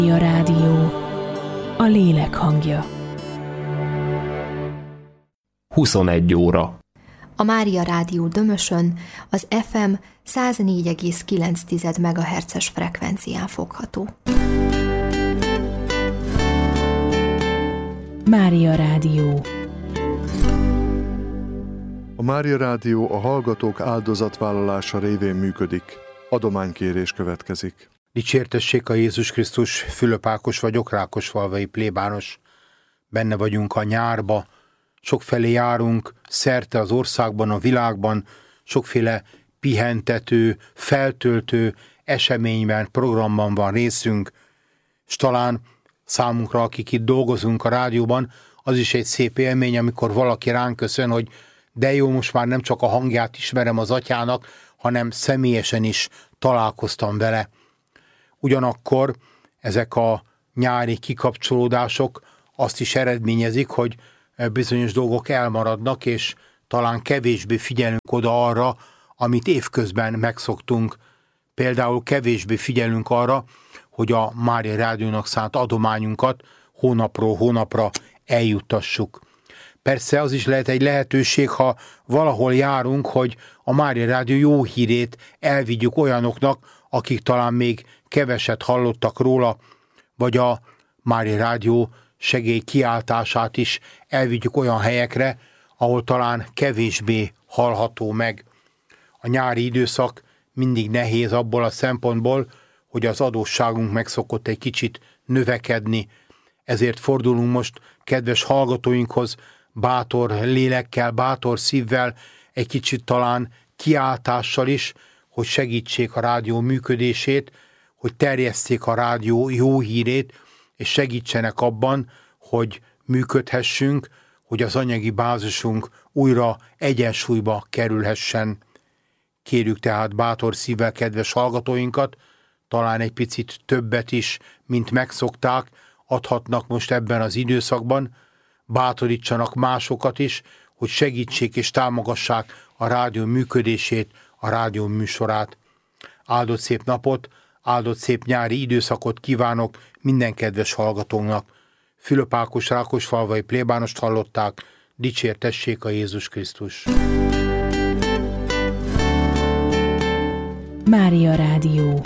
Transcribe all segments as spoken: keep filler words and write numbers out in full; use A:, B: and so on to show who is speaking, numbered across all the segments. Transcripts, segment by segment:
A: A rádió, a lélek hangja.
B: huszonegy óra.
C: A Mária Rádió Dömösön az ef em száz négy egész kilenc megahertzes frekvencián fogható.
A: Mária Rádió.
D: A Mária Rádió a hallgatók áldozatvállalása révén működik. Adománykérés következik.
E: Dicsértessék a Jézus Krisztus, Fülöp Ákos vagyok, Rákosfalvai plébános. Benne vagyunk a nyárba, sokfelé járunk, szerte az országban, a világban, sokféle pihentető, feltöltő eseményben, programban van részünk, és talán számunkra, akik itt dolgozunk a rádióban, az is egy szép élmény, amikor valaki ránk köszön, hogy de jó, most már nem csak a hangját ismerem az atyának, hanem személyesen is találkoztam vele. Ugyanakkor ezek a nyári kikapcsolódások azt is eredményezik, hogy bizonyos dolgok elmaradnak, és talán kevésbé figyelünk oda arra, amit évközben megszoktunk. Például kevésbé figyelünk arra, hogy a Mária Rádiónak szánt adományunkat hónapról hónapra eljuttassuk. Persze az is lehet egy lehetőség, ha valahol járunk, hogy a Mária Rádió jó hírét elvigyük olyanoknak, akik talán még keveset hallottak róla, vagy a Mária Rádió segély kiáltását is elvigyük olyan helyekre, ahol talán kevésbé hallható meg. A nyári időszak mindig nehéz abból a szempontból, hogy az adósságunk meg szokott egy kicsit növekedni. Ezért fordulunk most kedves hallgatóinkhoz bátor lélekkel, bátor szívvel, egy kicsit talán kiáltással is, hogy segítsék a rádió működését, hogy terjesszék a rádió jó hírét, és segítsenek abban, hogy működhessünk, hogy az anyagi bázisunk újra egyensúlyba kerülhessen. Kérjük tehát bátor szívvel kedves hallgatóinkat, talán egy picit többet is, mint megszokták, adhatnak most ebben az időszakban, bátorítsanak másokat is, hogy segítsék és támogassák a rádió működését, a rádió műsorát. Áldott szép napot, áldott szép nyári időszakot kívánok minden kedves hallgatónak. Fülöp Ákos, Rákosfalvai plébánost hallották, dicsértessék a Jézus Krisztus.
A: Mária Rádió.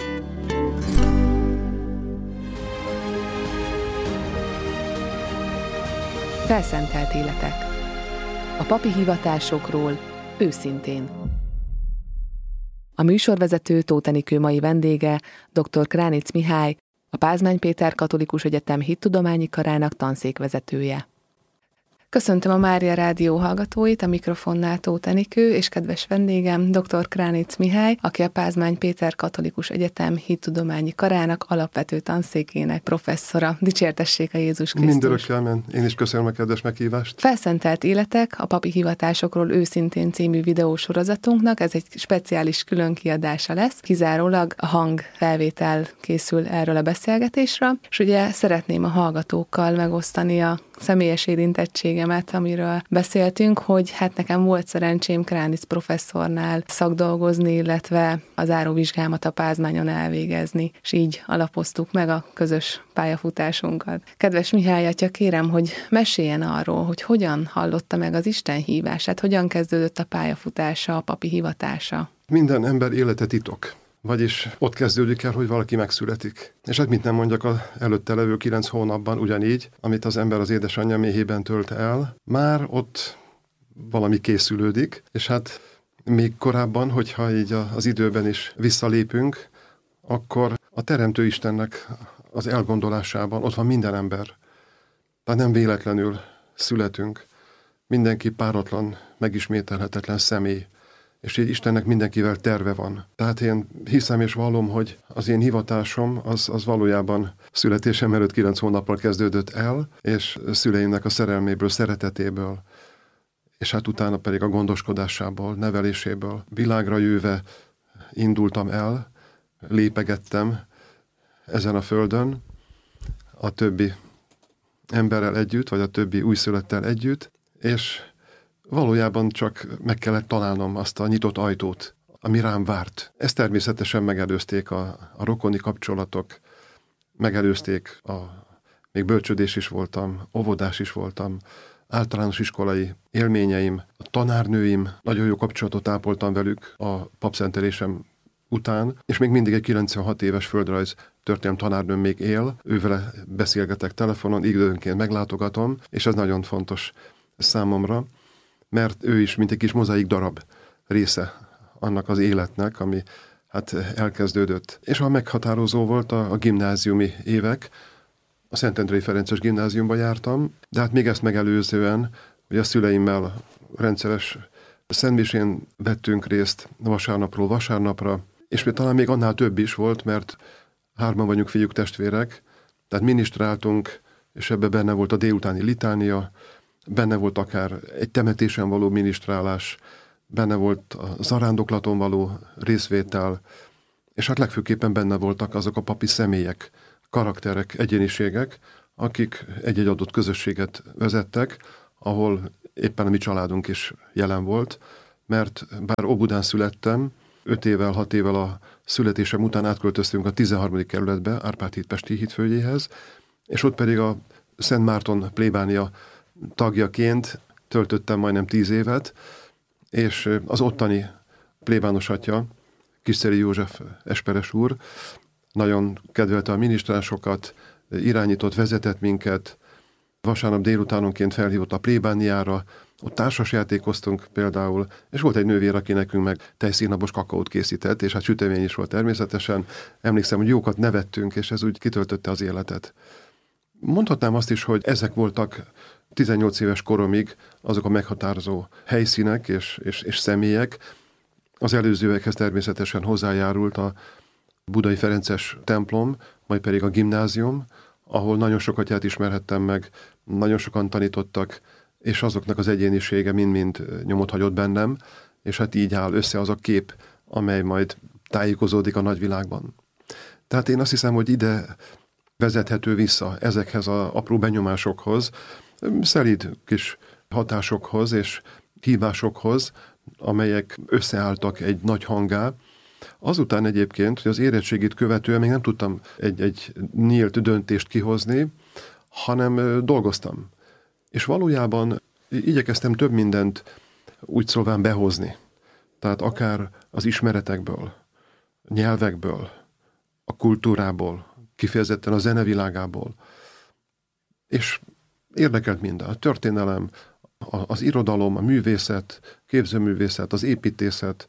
F: Felszentelt életek. A papi hivatásokról őszintén. A műsorvezető Tóth Enikő mai vendége dr. Kránic Mihály, a Pázmány Péter Katolikus Egyetem Hittudományi Karának tanszékvezetője. Köszöntöm a Mária Rádió hallgatóit, a mikrofonnál Tóth Enikő, és kedves vendégem dr. Kránic Mihály, aki a Pázmány Péter Katolikus Egyetem Hittudományi Karának alapvető tanszékének professzora. Dicsértessék a Jézus Krisztus.
D: Mindörökkel men. Én is köszönöm a kedves meghívást.
F: Felszentelt életek, a papi hivatásokról őszintén című videósorozatunknak, ez egy speciális különkiadása lesz, kizárólag a hangfelvétel készül erről a beszélgetésről, és ugye szeretném a hallgatókkal megosztani a személyes érintettségemet, amiről beszéltünk, hogy hát nekem volt szerencsém Kránic professzornál szakdolgozni, illetve az záróvizsgámat a Pázmányon elvégezni, és így alapoztuk meg a közös pályafutásunkat. Kedves Mihály atya, kérem, hogy meséljen arról, hogy hogyan hallotta meg az Isten hívását, hogyan kezdődött a pályafutása, a papi hivatása.
D: Minden ember élete titok. Vagyis ott kezdődik el, hogy valaki megszületik. És hát mit nem mondjak, az előtte levő kilenc hónapban ugyanígy, amit az ember az édesanyja méhében tölt el, már ott valami készülődik, és hát még korábban, hogyha így az időben is visszalépünk, akkor a Teremtő Istennek az elgondolásában ott van minden ember. Tehát nem véletlenül születünk. Mindenki páratlan, megismételhetetlen személy. És így Istennek mindenkivel terve van. Tehát én hiszem és vallom, hogy az én hivatásom az, az valójában születésem előtt kilenc hónappal kezdődött el, és szüleimnek a szerelméből, szeretetéből, és hát utána pedig a gondoskodásából, neveléséből, világra jöve indultam el, lépegettem ezen a földön, a többi emberrel együtt, vagy a többi újszülöttel együtt, és valójában csak meg kellett találnom azt a nyitott ajtót, ami rám várt. Ezt természetesen megelőzték a, a rokoni kapcsolatok, megelőzték, a, még bölcsödés is voltam, óvodás is voltam, általános iskolai élményeim, a tanárnőim, nagyon jó kapcsolatot ápoltam velük a papszentelésem után, és még mindig egy kilencvenhat éves földrajz történelem tanárnőm még él, ővele beszélgetek telefonon, időnként meglátogatom, és ez nagyon fontos számomra, mert ő is mint egy kis mozaik darab része annak az életnek, ami hát elkezdődött. És a meghatározó volt a, a gimnáziumi évek, a Szentendrei Ferences gimnáziumba jártam, de hát még ezt megelőzően, hogy a szüleimmel rendszeres szentmisén vettünk részt vasárnapról vasárnapra, és még talán még annál több is volt, mert hárman vagyunk fiúk testvérek, tehát minisztráltunk, és ebbe benne volt a délutáni litánia, benne volt akár egy temetésen való minisztrálás, benne volt a zarándoklaton való részvétel, és hát legfőképpen benne voltak azok a papi személyek, karakterek, egyéniségek, akik egy-egy adott közösséget vezettek, ahol éppen a mi családunk is jelen volt, mert bár Óbudán születtem, öt évvel, hat évvel a születésem után átköltöztünk a tizenharmadik kerületbe, Árpád híd Pesti hídfőjéhez, és ott pedig a Szent Márton plébánia tagjaként töltöttem majdnem tíz évet, és az ottani plébános atya, Kiszeri József esperes úr, nagyon kedvelte a minisztránsokat, irányított, vezetett minket, vasárnap délutánonként felhívott a plébániára, ott társasjátékoztunk például, és volt egy nővér, aki nekünk meg tejszínabos kakaót készített, és hát sütemény is volt természetesen. Emlékszem, hogy jókat nevettünk, és ez úgy kitöltötte az életet. Mondhatnám azt is, hogy ezek voltak tizennyolc éves koromig azok a meghatározó helyszínek és, és, és személyek. Az előzőekhez természetesen hozzájárult a Budai Ferences templom, majd pedig a gimnázium, ahol nagyon sokat ját ismerhettem meg, nagyon sokan tanítottak, és azoknak az egyénisége mind-mind nyomot hagyott bennem, és hát így áll össze az a kép, amely majd tájékozódik a nagyvilágban. Tehát én azt hiszem, hogy ide vezethető vissza ezekhez az apró benyomásokhoz, szelíd kis hatásokhoz és hívásokhoz, amelyek összeálltak egy nagy hangá. Azután egyébként, hogy az érettségit követően még nem tudtam egy, egy nyílt döntést kihozni, hanem dolgoztam. És valójában igyekeztem több mindent úgy szólván behozni. Tehát akár az ismeretekből, nyelvekből, a kultúrából, kifejezetten a zenevilágából. És érdekelt minden. A történelem, az irodalom, a művészet, képzőművészet, az építészet,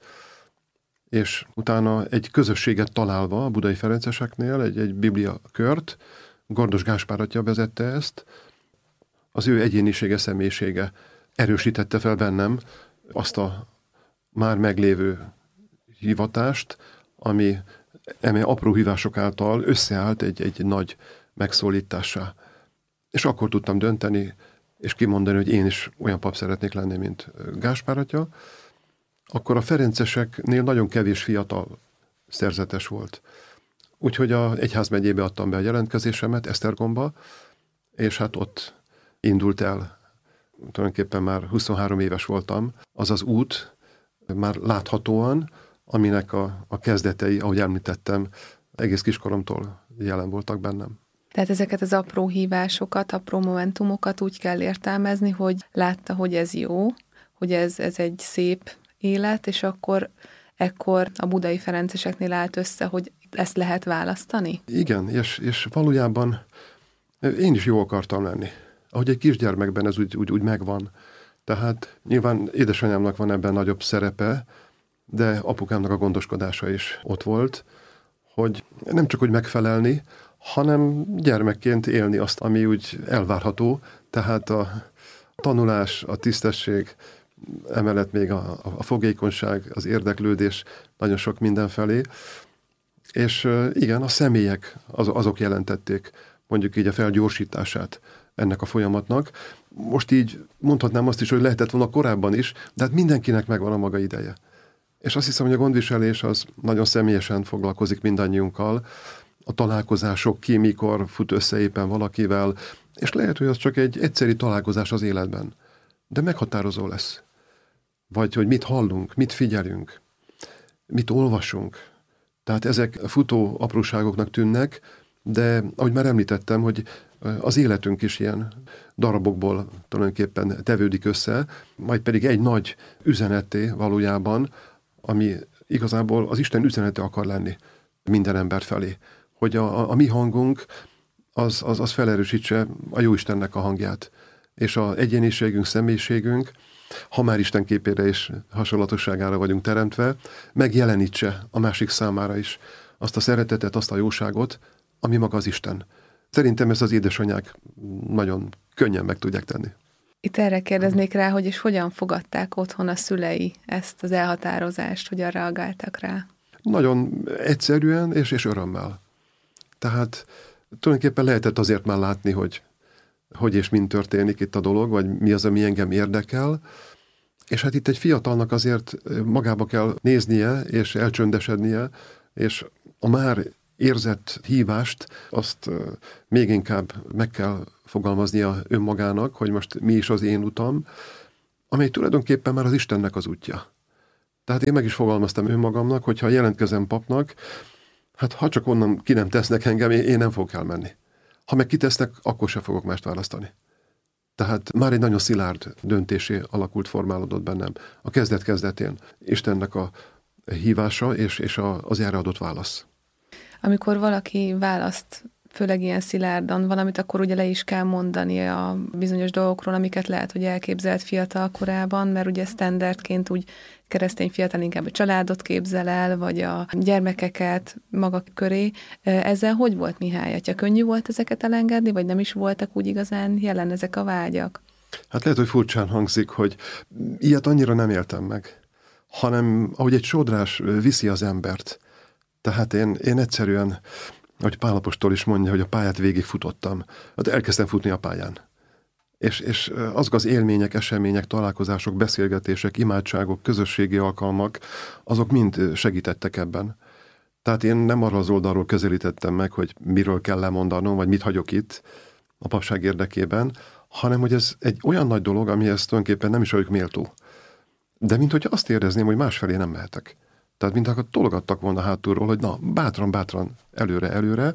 D: és utána egy közösséget találva a budai ferenceseknél, egy, egy bibliakört, Gordos Gáspár atya vezette ezt, az ő egyénisége, személyisége erősítette fel bennem azt a már meglévő hivatást, ami eme apró hívások által összeállt egy, egy nagy megszólítássá. És akkor tudtam dönteni, és kimondani, hogy én is olyan pap szeretnék lenni, mint Gáspár atya. Akkor a ferenceseknél nagyon kevés fiatal szerzetes volt. Úgyhogy a egyházmegyébe adtam be a jelentkezésemet, Esztergomba, és hát ott indult el, tulajdonképpen már huszonhárom éves voltam, az az út, már láthatóan, aminek a, a kezdetei, ahogy említettem, egész kiskoromtól jelen voltak bennem.
F: Tehát ezeket az apró hívásokat, apró momentumokat úgy kell értelmezni, hogy látta, hogy ez jó, hogy ez, ez egy szép élet, és akkor ekkor a budai ferenceseknél állt össze, hogy ezt lehet választani? Igen,
D: és, és valójában én is jó akartam lenni. Ahogy egy kisgyermekben ez úgy, úgy, úgy megvan. Tehát nyilván édesanyámnak van ebben nagyobb szerepe, de apukámnak a gondoskodása is ott volt, hogy nem csak hogy megfelelni, hanem gyermekként élni azt, ami úgy elvárható, tehát a tanulás, a tisztesség, emellett még a, a fogékonyság, az érdeklődés nagyon sok mindenfelé, és igen, a személyek az, azok jelentették mondjuk így a felgyorsítását ennek a folyamatnak. Most így mondhatnám azt is, hogy lehetett volna korábban is, de hát mindenkinek megvan a maga ideje. És azt hiszem, hogy a gondviselés az nagyon személyesen foglalkozik mindannyiunkkal, a találkozások ki, mikor fut össze éppen valakivel, és lehet, hogy az csak egy egyszeri találkozás az életben, de meghatározó lesz. Vagy hogy mit hallunk, mit figyelünk, mit olvasunk. Tehát ezek futó apróságoknak tűnnek, De ahogy már említettem, hogy az életünk is ilyen darabokból tulajdonképpen tevődik össze, majd pedig egy nagy üzenetté valójában, ami igazából az Isten üzenete akar lenni minden ember felé. Hogy a, a, a mi hangunk az, az, az felerősítse a Jóistennek a hangját. És az egyéniségünk, személyiségünk, ha már Isten képére és hasonlatosságára vagyunk teremtve, megjelenítse a másik számára is azt a szeretetet, azt a jóságot, ami maga az Isten. Szerintem ezt az édesanyák nagyon könnyen meg tudják tenni.
F: Itt erre kérdeznék rá, hogy és hogyan fogadták otthon a szülei ezt az elhatározást, hogyan reagáltak rá?
D: Nagyon egyszerűen és, és örömmel. Tehát tulajdonképpen lehetett azért már látni, hogy hogy és mind történik itt a dolog, vagy mi az, ami engem érdekel. És hát itt egy fiatalnak azért magába kell néznie, és elcsöndesednie, és a már érzett hívást, azt még inkább meg kell fogalmaznia önmagának, hogy most mi is az én utam, amely tulajdonképpen már az Istennek az útja. Tehát én meg is fogalmaztam önmagamnak, hogy ha jelentkezem papnak, hát ha csak onnan ki nem tesznek engem, én nem fogok elmenni. Ha meg kitesznek, akkor sem fogok mást választani. Tehát már egy nagyon szilárd döntésé alakult, formálódott bennem a kezdet-kezdetén Istennek a hívása és, és a, az erre adott válasz.
F: Amikor valaki választ, főleg ilyen szilárdan valamit, akkor ugye le is kell mondani a bizonyos dolgokról, amiket lehet, hogy elképzelt fiatal korában, mert ugye standardként úgy keresztény fiatal inkább a családot képzel el, vagy a gyermekeket maga köré. Ezzel hogy volt Mihály atya? Könnyű volt ezeket elengedni, vagy nem is voltak úgy igazán jelen ezek a vágyak? Hát
D: lehet, hogy furcsán hangzik, hogy ilyet annyira nem éltem meg, hanem ahogy egy sodrás viszi az embert. Tehát én, én egyszerűen, ahogy Pál apostol is mondja, hogy a pályát végigfutottam. Hát elkezdtem futni a pályán. És, és azok az élmények, események, találkozások, beszélgetések, imádságok, közösségi alkalmak, azok mind segítettek ebben. Tehát én nem arra az oldalról közelítettem meg, hogy miről kell lemondanom, vagy mit hagyok itt a papság érdekében, hanem hogy ez egy olyan nagy dolog, amihez tulajdonképpen nem is vagyok méltó. De mint hogyha azt érezném, hogy másfelé nem mehetek. Tehát mintha tologattak volna hátulról, hogy na, bátran, bátran, előre, előre.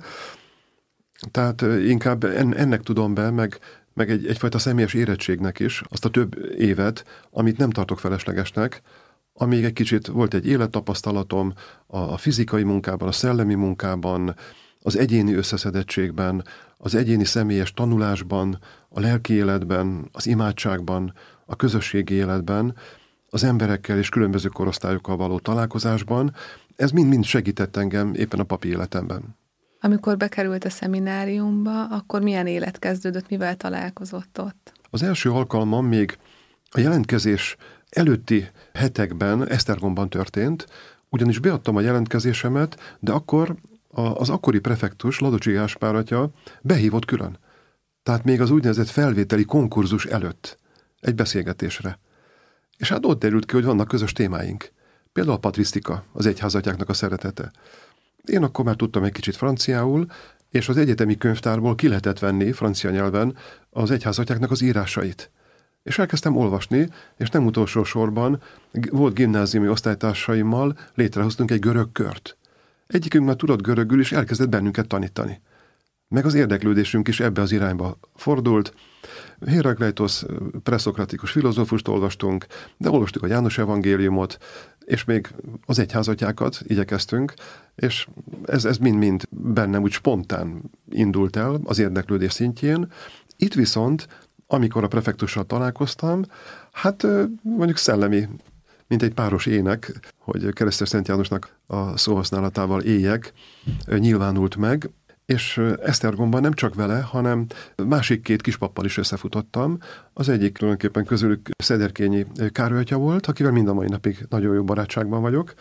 D: Tehát inkább ennek tudom be, meg, meg egy, egyfajta személyes érettségnek is azt a több évet, amit nem tartok feleslegesnek, amíg egy kicsit volt egy élettapasztalatom a, a fizikai munkában, a szellemi munkában, az egyéni összeszedettségben, az egyéni személyes tanulásban, a lelki életben, az imádságban, a közösségi életben, az emberekkel és különböző korosztályokkal való találkozásban. Ez mind-mind segített engem éppen a papi életemben. Amikor bekerült a szemináriumba, akkor milyen élet kezdődött, mivel találkozott ott? Az első alkalmam még a jelentkezés előtti hetekben Esztergomban történt, ugyanis beadtam a jelentkezésemet, de akkor az akkori prefektus, Ladocsi Gáspár atya behívott külön. Tehát még az úgynevezett felvételi konkurzus előtt egy beszélgetésre. És hát ott derült ki, hogy vannak közös témáink. Például a patrisztika, az egyházatyáknak a szeretete. Én akkor már tudtam egy kicsit franciául, és az egyetemi könyvtárból ki lehetett venni francia nyelven az egyházatyáknak az írásait. És elkezdtem olvasni, és nem utolsó sorban volt gimnáziumi osztálytársaimmal létrehoztunk egy görög kört. Egyikünk már tudott görögül, és elkezdett bennünket tanítani. Meg az érdeklődésünk is ebbe az irányba fordult. Hérakleitos preszokratikus filozófust olvastunk, de olvastuk a János evangéliumot, és még az egyházatyákat igyekeztünk, és ez, ez mind-mind bennem úgy spontán indult el az érdeklődés szintjén. Itt viszont, amikor a prefektussal találkoztam, hát mondjuk szellemi, mint egy páros ének, hogy Keresztes Szent Jánosnak a szóhasználatával éljek, nyilvánult meg, és Esztergomban nem csak vele, hanem másik két kispappal is összefutottam. Az egyik tulajdonképpen közülük Szederkényi Károly atya volt, akivel mind a mai napig nagyon jó barátságban vagyok,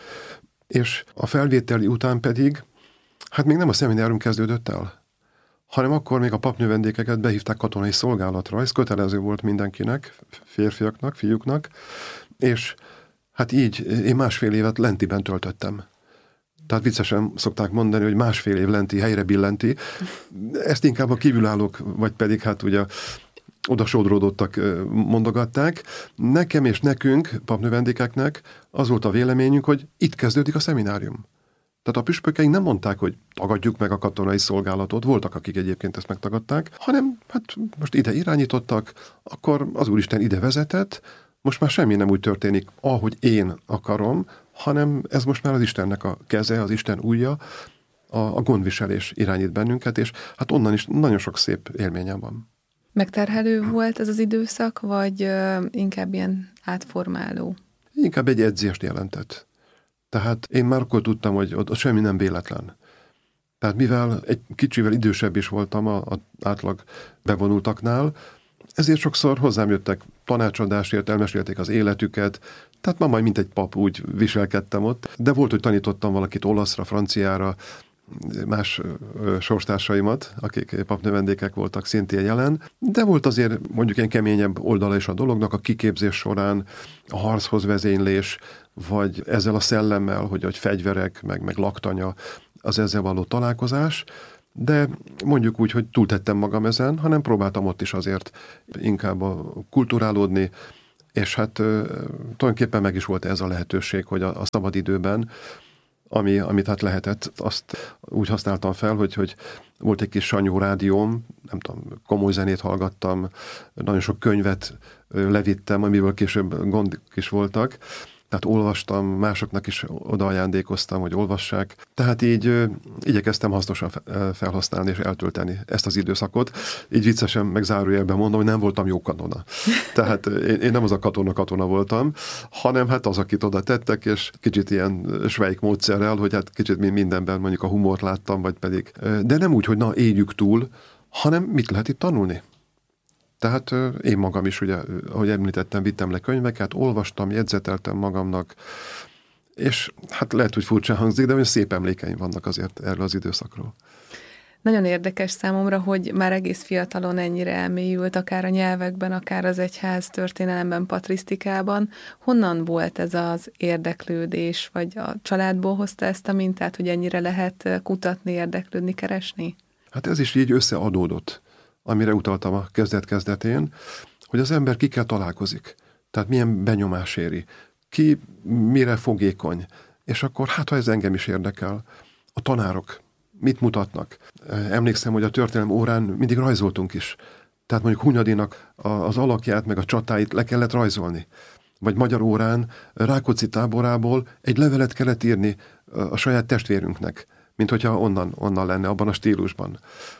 D: és a felvételi után pedig, hát még nem a szeminárium kezdődött el, hanem akkor még a papnövendékeket behívták katonai szolgálatra, ez kötelező volt mindenkinek, férfiaknak, fiúknak, és hát így én másfél évet lentiben töltöttem. Tehát viccesen szokták mondani, hogy másfél év lenti helyre billenti. Ezt inkább a kívülállók, vagy pedig hát ugye oda sodródottak mondogatták. Nekem és nekünk, papnövendékeknek az volt a véleményünk, hogy itt kezdődik a szeminárium. Tehát a püspökeink nem mondták, hogy tagadjuk meg a katonai szolgálatot, voltak, akik egyébként ezt megtagadták, hanem hát most ide irányítottak, akkor az Úristen ide vezetett, most már semmi nem úgy történik, ahogy én akarom, hanem ez most már az Istennek a keze, az Isten ujja, a, a gondviselés irányít bennünket, és hát onnan is nagyon sok szép élményem van.
F: Megterhelő volt ez az időszak, vagy uh, inkább ilyen átformáló?
D: Inkább egy edzést jelentett. Tehát én már akkor tudtam, hogy ott semmi nem véletlen. Tehát mivel egy kicsivel idősebb is voltam az átlag bevonultaknál, ezért sokszor hozzám jöttek tanácsadásért, elmesélték az életüket, tehát ma majd mint egy pap úgy viselkedtem ott, de volt, hogy tanítottam valakit olaszra, franciára, más sorstársaimat, akik papnövendékek voltak szintén jelen, de volt azért mondjuk egy keményebb oldala is a dolognak, a kiképzés során, a harchoz vezénylés, vagy ezzel a szellemmel, hogy, hogy fegyverek, meg, meg laktanya, az ezzel való találkozás, de mondjuk úgy, hogy túltettem magam ezen, hanem próbáltam ott is azért inkább a kulturálódni, és hát tulajdonképpen meg is volt ez a lehetőség, hogy a, a szabadidőben, ami, amit hát lehetett, azt úgy használtam fel, hogy, hogy volt egy kis Sanyó rádióm, nem tudom, komoly zenét hallgattam, nagyon sok könyvet levittem, amiből később gondok is voltak, tehát olvastam, másoknak is odaajándékoztam, hogy olvassák. Tehát így ö, igyekeztem hasznosan felhasználni és eltölteni ezt az időszakot. Így viccesen meg zárójelben mondom, hogy nem voltam jó katona. Tehát én, én nem az a katona-katona voltam, hanem hát az, akit oda tettek, és kicsit ilyen svejk módszerrel, hogy hát kicsit mindenben mondjuk a humort láttam, vagy pedig. De nem úgy, hogy na, éljük túl, hanem mit lehet itt tanulni. Tehát én magam is, ugye, ahogy említettem, vittem le könyveket, olvastam, jegyzeteltem magamnak, és hát lehet, hogy furcsán hangzik, de olyan szép emlékeim vannak azért erről az időszakról.
F: Nagyon érdekes számomra, hogy már egész fiatalon ennyire elmélyült, akár a nyelvekben, akár az egyház történelemben, patrisztikában. Honnan volt ez az érdeklődés, vagy a családból hozta ezt a mintát, hogy ennyire lehet kutatni, érdeklődni, keresni? Hát
D: ez is így összeadódott, amire utaltam a kezdet-kezdetén, hogy az ember kikkel találkozik. Tehát milyen benyomás éri. Ki mire fogékony. És akkor hát, ha ez engem is érdekel. A tanárok mit mutatnak? Emlékszem, hogy a történelem órán mindig rajzoltunk is. Tehát mondjuk Hunyadinak az alakját, meg a csatáit le kellett rajzolni. Vagy magyar órán Rákóczi táborából egy levelet kellett írni a saját testvérünknek, mint hogyha onnan, onnan lenne, abban a stílusban.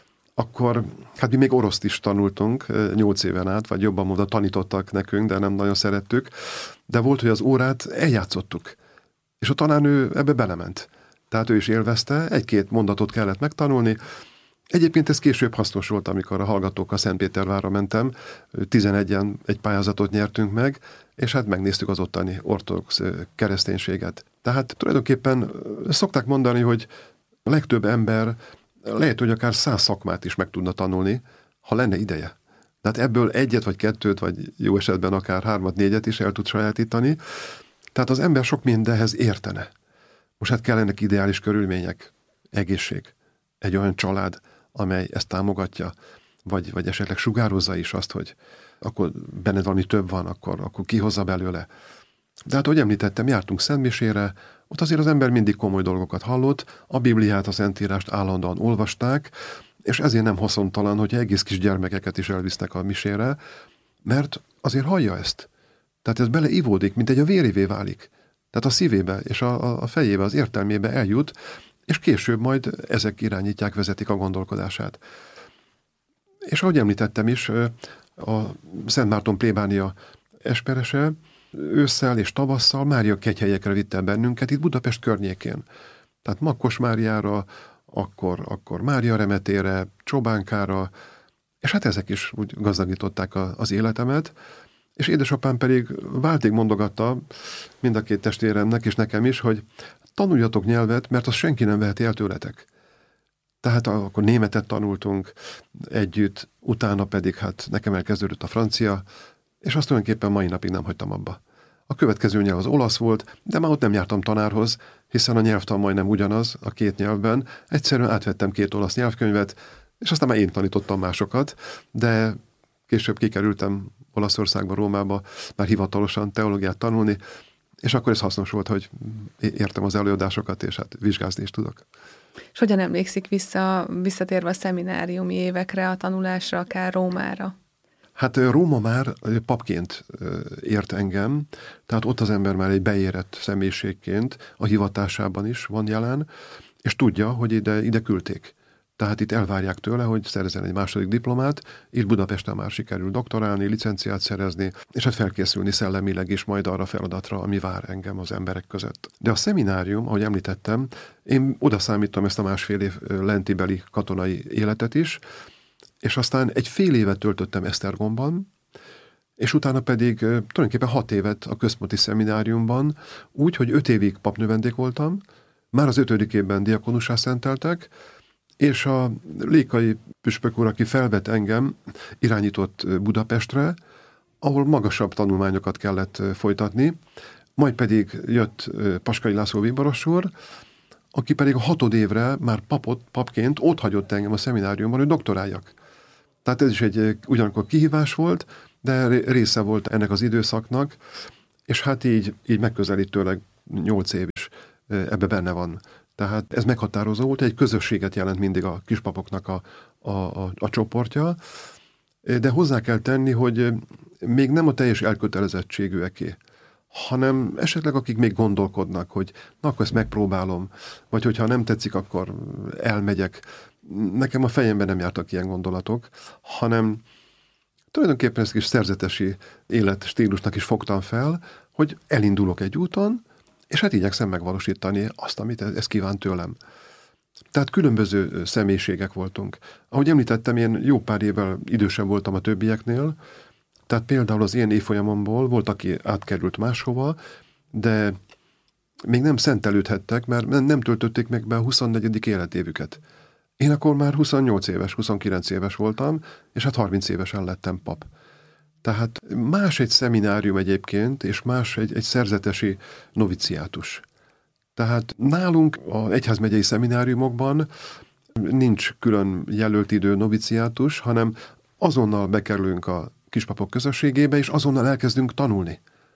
D: Akkor, hát mi még oroszt is tanultunk nyolc éven át, vagy jobban mondva tanítottak nekünk, de nem nagyon szerettük. De volt, hogy az órát eljátszottuk. És a tanárnő ebbe belement. Tehát ő is élvezte, egy-két mondatot kellett megtanulni. Egyébként ez később hasznos volt, amikor a hallgatókkal Szentpétervárra mentem. tizenegyen egy pályázatot nyertünk meg, és hát megnéztük az ottani ortodox kereszténységet. Tehát tulajdonképpen szokták mondani, hogy a legtöbb ember lehet, hogy akár száz szakmát is meg tudna tanulni, ha lenne ideje. Tehát ebből egyet vagy kettőt, vagy jó esetben akár hármat, négyet is el tud sajátítani. Tehát az ember sok mindenhez értene. Most hát kellenek ideális körülmények, egészség, egy olyan család, amely ezt támogatja, vagy, vagy esetleg sugározza is azt, hogy akkor benned valami több van, akkor, akkor kihozza belőle. De hát, ahogy említettem, jártunk szentmisére, ott azért az ember mindig komoly dolgokat hallott, a Bibliát, a Szentírást állandóan olvasták, és ezért nem haszontalan, hogy egész kis gyermekeket is elvisznek a misére, mert azért hallja ezt. Tehát ez beleivódik, mint egy a vérévé válik. Tehát a szívébe és a, a fejébe, az értelmébe eljut, és később majd ezek irányítják, vezetik a gondolkodását. És ahogy említettem is, a Szent Márton plébánia esperese ősszel és tavasszal Mária kegyhelyekre vitt el bennünket itt Budapest környékén. Tehát Makkos Máriára, akkor, akkor Mária remetére, Csobánkára, és hát ezek is úgy gazdagították a, az életemet, és édesapám pedig váltig mondogatta mind a két testvéremnek és nekem is, hogy tanuljatok nyelvet, mert azt senki nem veheti el tőletek. Tehát akkor németet tanultunk együtt, utána pedig hát nekem elkezdődött a francia, és azt tulajdonképpen mai napig nem hagytam abba. A következő nyelv az olasz volt, de már ott nem jártam tanárhoz, hiszen a nyelvtan majdnem ugyanaz a két nyelvben. Egyszerűen átvettem két olasz nyelvkönyvet, és aztán már én tanítottam másokat, de később kikerültem Olaszországba, Rómába, már hivatalosan teológiát tanulni, És akkor ez hasznos volt, hogy értem az előadásokat, és hát vizsgázni is tudok.
F: És hogyan emlékszik vissza, visszatérve a szemináriumi évekre, a tanulásra, akár Rómára?
D: Hát Róma már papként ért engem, tehát ott az ember már egy beérett személyiségként, a hivatásában is van jelen, és tudja, hogy ide, ide küldték. Tehát itt elvárják tőle, hogy szerezzen egy második diplomát, itt Budapesten már sikerül doktorálni, licenciát szerezni, és hát felkészülni szellemileg is majd arra feladatra, ami vár engem az emberek között. De a szeminárium, ahogy említettem, én oda számítom ezt a másfél év lentibeli katonai életet is, és aztán egy fél évet töltöttem Esztergomban, és utána pedig tulajdonképpen hat évet a központi szemináriumban, úgy, hogy öt évig papnövendék voltam, már az ötödik évben diakonussá szenteltek, és a Lékai püspök úr, aki felvett engem, irányított Budapestre, ahol magasabb tanulmányokat kellett folytatni, majd pedig jött Paskai László Vibaros úr, aki pedig a hatod évre már papot, papként ott hagyott engem a szemináriumban, hogy doktoráljak. Tehát ez is egy ugyanakkor kihívás volt, de része volt ennek az időszaknak, és hát így, így megközelítőleg nyolc év is ebbe benne van. Tehát ez meghatározó volt, egy közösséget jelent mindig a kispapoknak a, a, a, a csoportja, de hozzá kell tenni, hogy még nem a teljes elkötelezettségűeké, hanem esetleg akik még gondolkodnak, hogy na, akkor ezt megpróbálom, vagy hogyha nem tetszik, akkor elmegyek. Nekem a fejemben nem jártak ilyen gondolatok, hanem tulajdonképpen ezt kis szerzetesi életstílusnak is fogtam fel, hogy elindulok egy úton, és hát igyekszem megvalósítani azt, amit ez kíván tőlem. Tehát különböző személyiségek voltunk. Ahogy említettem, én jó pár évvel idősebb voltam a többieknél, tehát például az én évfolyamomból volt, aki átkerült máshova, de még nem szentelődhettek, mert nem töltötték meg be a huszonnegyedik életévüket. Én akkor már huszonnyolc éves, huszonkilenc éves voltam, és hát harminc évesen lettem pap. Tehát más egy szeminárium egyébként, és más egy, egy szerzetesi noviciátus. Tehát nálunk az egyházmegyei szemináriumokban nincs külön jelölt idő noviciátus, hanem azonnal bekerülünk a kispapok közösségébe, és azonnal elkezdünk tanulni.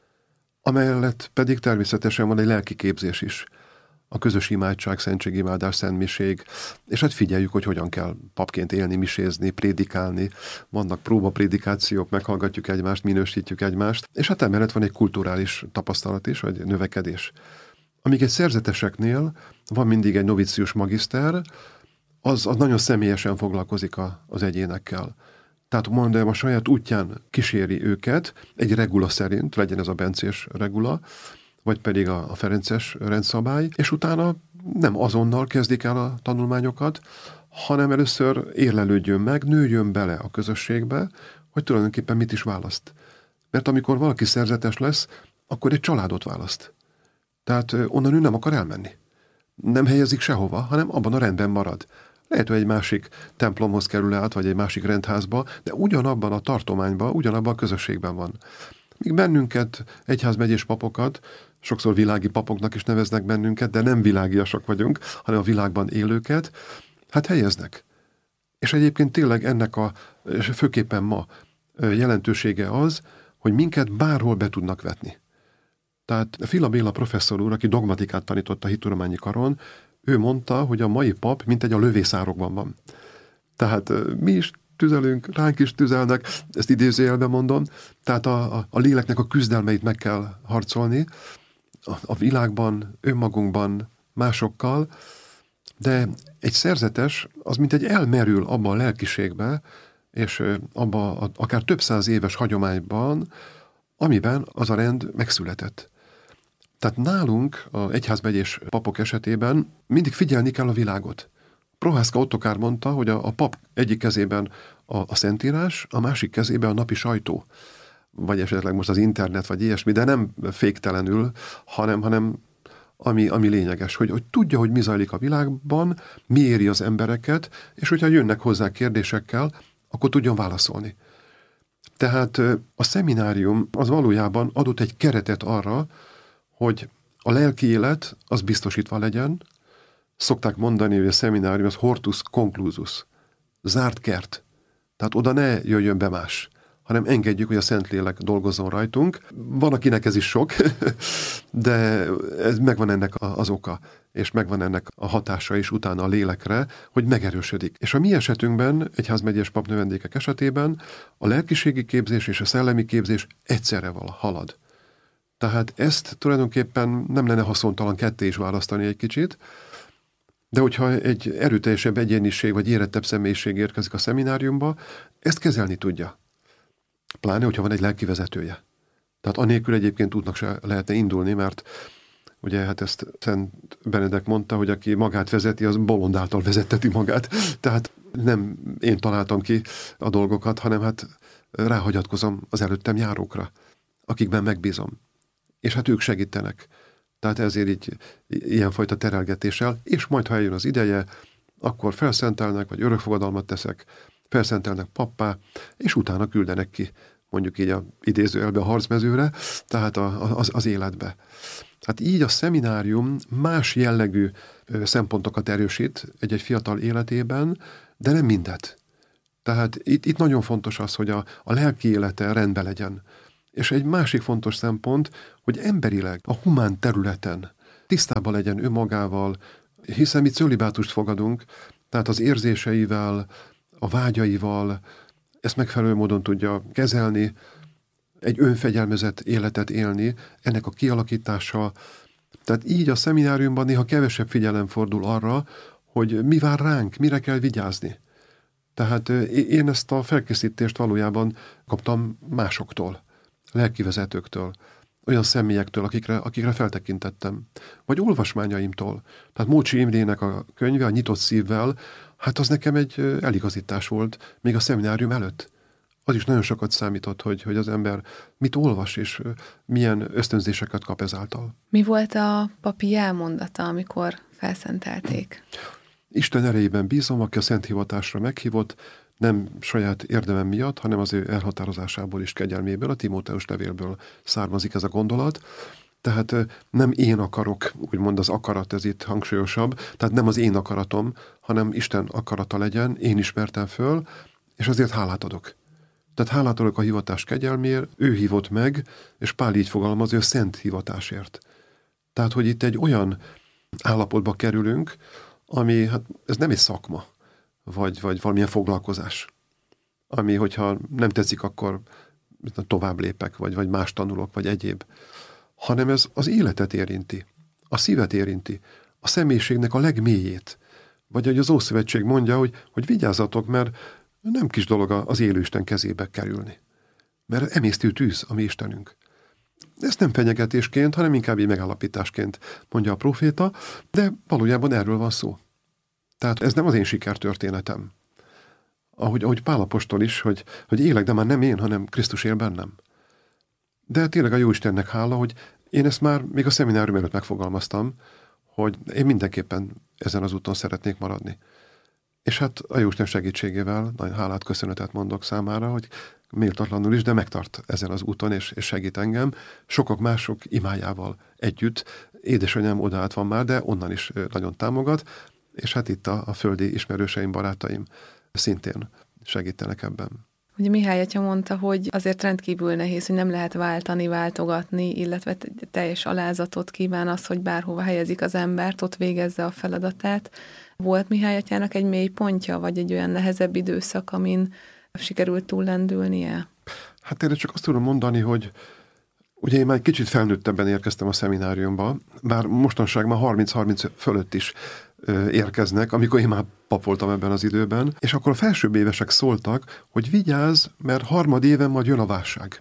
D: Amellett pedig természetesen van egy lelki képzés is. A közös imádság, szentségimádás, szentmiség, és hát figyeljük, hogy hogyan kell papként élni, misézni, prédikálni. Vannak próbaprédikációk, meghallgatjuk egymást, minősítjük egymást, és hát emellett van egy kulturális tapasztalat is, vagy növekedés. Amíg egy szerzeteseknél van mindig egy novicius magiszter, az, az nagyon személyesen foglalkozik a, az egyénekkel. Tehát mondom, a saját útján kíséri őket, egy regula szerint, legyen ez a bencés regula, vagy pedig a, a ferences rendszabály, és utána nem azonnal kezdik el a tanulmányokat, hanem először érlelődjön meg, nőjön bele a közösségbe, hogy tulajdonképpen mit is választ. Mert amikor valaki szerzetes lesz, akkor egy családot választ. Tehát onnan ő nem akar elmenni. Nem helyezik sehova, hanem abban a rendben marad. Lehet, hogy egy másik templomhoz kerül át, vagy egy másik rendházba, de ugyanabban a tartományban, ugyanabban a közösségben van. Míg bennünket, egyházmegyés papokat, sokszor világi papoknak is neveznek bennünket, de nem világiasak vagyunk, hanem a világban élőket, hát helyeznek. És egyébként tényleg ennek a, főképpen ma jelentősége az, hogy minket bárhol be tudnak vetni. Tehát Fila Béla professzor úr, aki dogmatikát tanított a hittudományi karon, ő mondta, hogy a mai pap mint egy a lövészárokban van. Tehát mi is tüzelünk, ránk is tüzelnek, ezt idézőjelben mondom, tehát a, a, a léleknek a küzdelmeit meg kell harcolni, a, a világban, önmagunkban, másokkal, de egy szerzetes, az mint egy elmerül abba a lelkiségbe, és abba a, akár több száz éves hagyományban, amiben az a rend megszületett. Tehát nálunk, az egyházmegyés papok esetében mindig figyelni kell a világot. Prohászka Ottokár mondta, hogy a, a pap egyik kezében a, a szentírás, a másik kezében a napi sajtó, vagy esetleg most az internet, vagy ilyesmi, de nem féktelenül, hanem, hanem ami, ami lényeges, hogy, hogy tudja, hogy mi zajlik a világban, mi éri az embereket, és hogyha jönnek hozzá kérdésekkel, akkor tudjon válaszolni. Tehát a szeminárium az valójában adott egy keretet arra, hogy a lelki élet az biztosítva legyen. Szokták mondani, hogy a szeminárium az hortus conclusus, zárt kert. Tehát oda ne jöjjön be más, hanem engedjük, hogy a Szentlélek dolgozzon rajtunk. Van, akinek ez is sok, de ez megvan ennek az oka, és megvan ennek a hatása is utána a lélekre, hogy megerősödik. És a mi esetünkben, egyházmegyes papnövendékek esetében a lelkiségi képzés és a szellemi képzés egyszerre halad. Tehát ezt tulajdonképpen nem lenne haszontalan ketté is választani egy kicsit, de hogyha egy erőteljesebb egyéniség vagy érettebb személyiség érkezik a szemináriumba, ezt kezelni tudja. Pláne, hogyha van egy lelkivezetője. Tehát anélkül egyébként útnak se lehetne indulni, mert ugye hát ezt Szent Benedek mondta, hogy aki magát vezeti, az bolond által vezetteti magát. Tehát nem én találtam ki a dolgokat, hanem hát ráhagyatkozom az előttem járókra, akikben megbízom. És hát ők segítenek. Tehát ezért így ilyenfajta terelgetéssel, és majd, ha eljön az ideje, akkor felszentelnek, vagy örökfogadalmat teszek, felszentelnek pappá, és utána küldenek ki, mondjuk így a idézőjelbe a harcmezőre, tehát a, az, az életbe. Hát így a szeminárium más jellegű szempontokat erősít egy-egy fiatal életében, de nem mindet. Tehát itt, itt nagyon fontos az, hogy a, a lelki élete rendben legyen. És egy másik fontos szempont, hogy emberileg, a humán területen tisztában legyen önmagával, hiszen mi cölibátust fogadunk, tehát az érzéseivel, a vágyaival, ezt megfelelő módon tudja kezelni, egy önfegyelmezett életet élni, ennek a kialakítása. Tehát így a szemináriumban néha kevesebb figyelem fordul arra, hogy mi vár ránk, mire kell vigyázni. Tehát én ezt a felkészítést valójában kaptam másoktól, lelkivezetőktől, olyan személyektől, akikre, akikre feltekintettem, vagy olvasmányaimtól. Tehát Mócsi Imrének a könyve, a Nyitott szívvel, hát az nekem egy eligazítás volt, még a szeminárium előtt. Az is nagyon sokat számított, hogy, hogy az ember mit olvas, és milyen ösztönzéseket kap ezáltal.
F: Mi volt a papi jelmondata, amikor felszentelték?
D: Isten erejében bízom, aki a szent hivatásra meghívott, nem saját érdemem miatt, hanem az ő elhatározásából és kegyelméből, a Timóteus levélből származik ez a gondolat. Tehát nem én akarok, úgymond az akarat, ez itt hangsúlyosabb, tehát nem az én akaratom, hanem Isten akarata legyen, én ismertem föl, és azért hálát adok. Tehát hálát adok a hivatás kegyelméért, ő hívott meg, és Pál így fogalmaz, ő szent hivatásért. Tehát, hogy itt egy olyan állapotba kerülünk, ami, hát ez nem egy szakma, vagy, vagy valamilyen foglalkozás, ami, hogyha nem tetszik, akkor tovább lépek, vagy, vagy más tanulok, vagy egyéb, hanem ez az életet érinti, a szívet érinti, a személyiségnek a legmélyét. Vagy ahogy az Ószövetség mondja, hogy, hogy vigyázzatok, mert nem kis dolog az élő Isten kezébe kerülni. Mert emésztő tűz a mi Istenünk. Ezt nem fenyegetésként, hanem inkább így megállapításként mondja a próféta, de valójában erről van szó. Tehát ez nem az én sikertörténetem. Ahogy, ahogy Pál apostol is, hogy, hogy élek, de már nem én, hanem Krisztus él bennem. De tényleg a Jóistennek hála, hogy én ezt már még a szeminárium előtt megfogalmaztam, hogy én mindenképpen ezen az úton szeretnék maradni. És hát a Jóisten segítségével nagyon hálát, köszönetet mondok számára, hogy méltatlanul is, de megtart ezen az úton, és, és segít engem. Sokak mások imájával együtt. Édesanyám odaállt van már, de onnan is nagyon támogat, és hát itt a, a földi ismerőseim, barátaim szintén segítenek ebben.
F: Ugye Mihály atya mondta, hogy azért rendkívül nehéz, hogy nem lehet váltani, váltogatni, illetve teljes alázatot kíván az, hogy bárhova helyezik az embert, ott végezze a feladatát. Volt Mihály atyának egy mély pontja, vagy egy olyan nehezebb időszak, amin sikerült túllendülnie? Hát
D: én csak azt tudom mondani, hogy ugye én már egy kicsit felnőttebben érkeztem a szemináriumba, bár mostanság már harminc-harminc fölött is érkeznek, amikor én már pap voltam ebben az időben, és akkor a felsőbb évesek szóltak, hogy vigyázz, mert harmad éven majd jön a válság.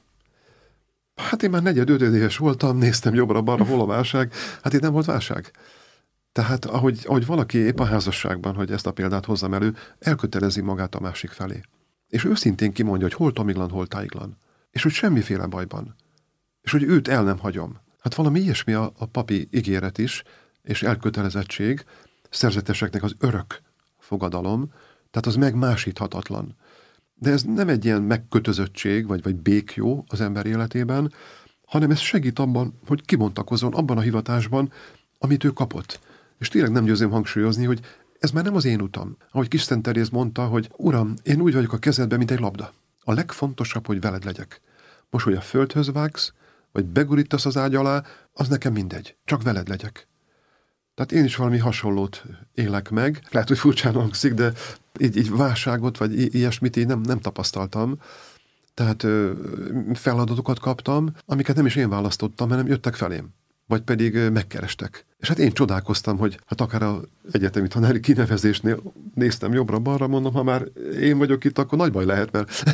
D: Hát én már negyed-öt éves voltam, néztem jobbra-balra, hol a válság, hát itt nem volt válság. Tehát ahogy, ahogy valaki épp a házasságban, hogy ezt a példát hozzam elő, elkötelezi magát a másik felé. És őszintén kimondja, hogy hol tomiglan, hol tájiglan. És hogy semmiféle bajban. És hogy őt el nem hagyom. Hát valami ilyesmi a, a papi ígéret is, és elkötelezettség, szerzeteseknek az örök fogadalom, tehát az megmásíthatatlan. De ez nem egy ilyen megkötözöttség, vagy, vagy békjó az ember életében, hanem ez segít abban, hogy kibontakozzon abban a hivatásban, amit ő kapott. És tényleg nem győzöm hangsúlyozni, hogy ez már nem az én utam. Ahogy Kis Szent Teréz mondta, hogy Uram, én úgy vagyok a kezedben, mint egy labda. A legfontosabb, hogy veled legyek. Most, hogy a földhöz vágsz, vagy begurítasz az ágy alá, az nekem mindegy. Csak veled legyek. Tehát én is valami hasonlót élek meg. Lehet, hogy furcsán hangzik, de így, így válságot, vagy i- ilyesmit így nem, nem tapasztaltam. Tehát ö, feladatokat kaptam, amiket nem is én választottam, hanem jöttek felém. Vagy pedig ö, megkerestek. És hát én csodálkoztam, hogy hát akár az egyetemi tanári kinevezésnél néztem jobbra-balra, mondom, ha már én vagyok itt, akkor nagy baj lehet, mert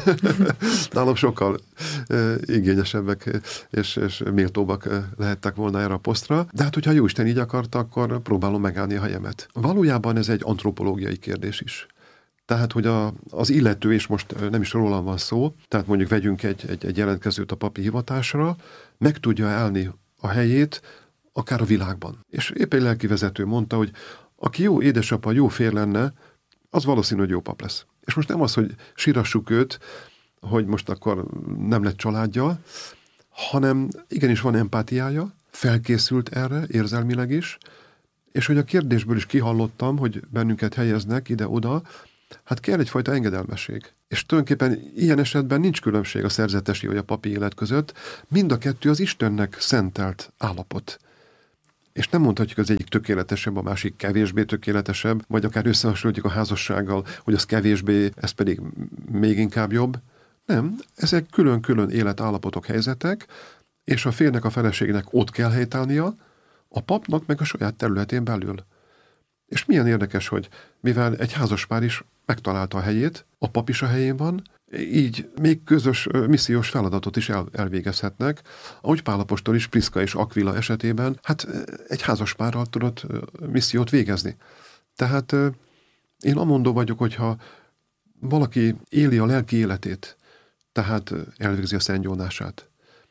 D: nálam sokkal ö, igényesebbek és, és méltóbbak lehettek volna erre a posztra. De hát, hogyha Jóisten így akarta, akkor próbálom megállni a helyemet. Valójában ez egy antropológiai kérdés is. Tehát, hogy a, az illető, és most nem is rólam van szó, tehát mondjuk vegyünk egy, egy, egy jelentkezőt a papi hivatásra, meg tudja állni a helyét, akár a világban. És épp egy lelkivezető mondta, hogy aki jó édesapa, jó férj lenne, az valószínű, hogy jó pap lesz. És most nem az, hogy sírassuk őt, hogy most akkor nem lett családja, hanem igenis van empátiája, felkészült erre érzelmileg is, és hogy a kérdésből is kihallottam, hogy bennünket helyeznek ide-oda, hát kell egyfajta engedelmesség. És tulajdonképpen ilyen esetben nincs különbség a szerzetesi vagy a papi élet között, mind a kettő az Istennek szentelt állapot. És nem mondhatjuk, az egyik tökéletesebb, a másik kevésbé tökéletesebb, vagy akár összehasonlítjuk a házassággal, hogy az kevésbé, ez pedig még inkább jobb. Nem, ezek külön-külön életállapotok, helyzetek, és a férnek, a feleségnek ott kell helytállnia, a papnak meg a saját területén belül. És milyen érdekes, hogy mivel egy házaspár is megtalálta a helyét, a pap is a helyén van, így még közös missziós feladatot is el, elvégezhetnek, ahogy Pál apostol is Priszka és Akvila esetében, hát egy házaspárral tudott missziót végezni. Tehát én amondó vagyok, hogyha valaki éli a lelki életét, tehát elvégzi a szentgyónását,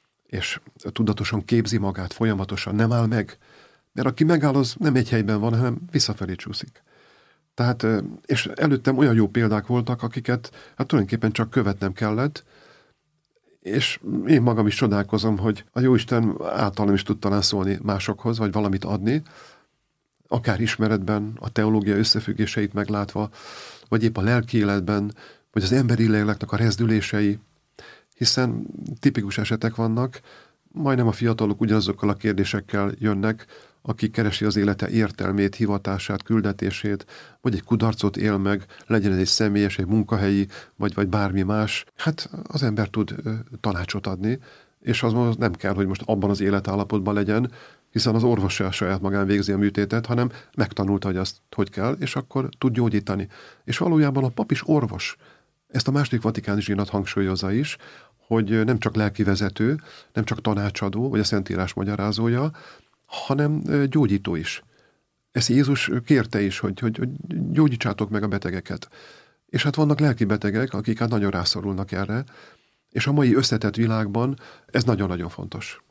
D: és tudatosan képzi magát, folyamatosan nem áll meg, mert aki megáll, az nem egy helyben van, hanem visszafelé csúszik. Tehát, és előttem olyan jó példák voltak, akiket hát tulajdonképpen csak követnem kellett, és én magam is csodálkozom, hogy a Jóisten általam is tud talán szólni másokhoz, vagy valamit adni, akár ismeretben, a teológia összefüggéseit meglátva, vagy épp a lelki életben, vagy az emberi léleknek a rezdülései, hiszen tipikus esetek vannak, majdnem a fiatalok ugyanazokkal a kérdésekkel jönnek, aki keresi az élete értelmét, hivatását, küldetését, vagy egy kudarcot él meg, legyen ez egy személyes, egy munkahelyi, vagy, vagy bármi más. Hát az ember tud ö, tanácsot adni, és az nem kell, hogy most abban az életállapotban legyen, hiszen az orvos se a saját magán végzi a műtétet, hanem megtanulta, hogy azt hogy kell, és akkor tud gyógyítani. És valójában a pap is orvos. Ezt a második vatikáni zsinat hangsúlyozza is, hogy nem csak lelkivezető, nem csak tanácsadó, vagy a Szentírás magyarázója, hanem gyógyító is. Ezt Jézus kérte is, hogy, hogy, hogy gyógyítsátok meg a betegeket. És hát vannak lelki betegek, akik hát nagyon rászorulnak erre, és a mai összetett világban ez nagyon-nagyon fontos.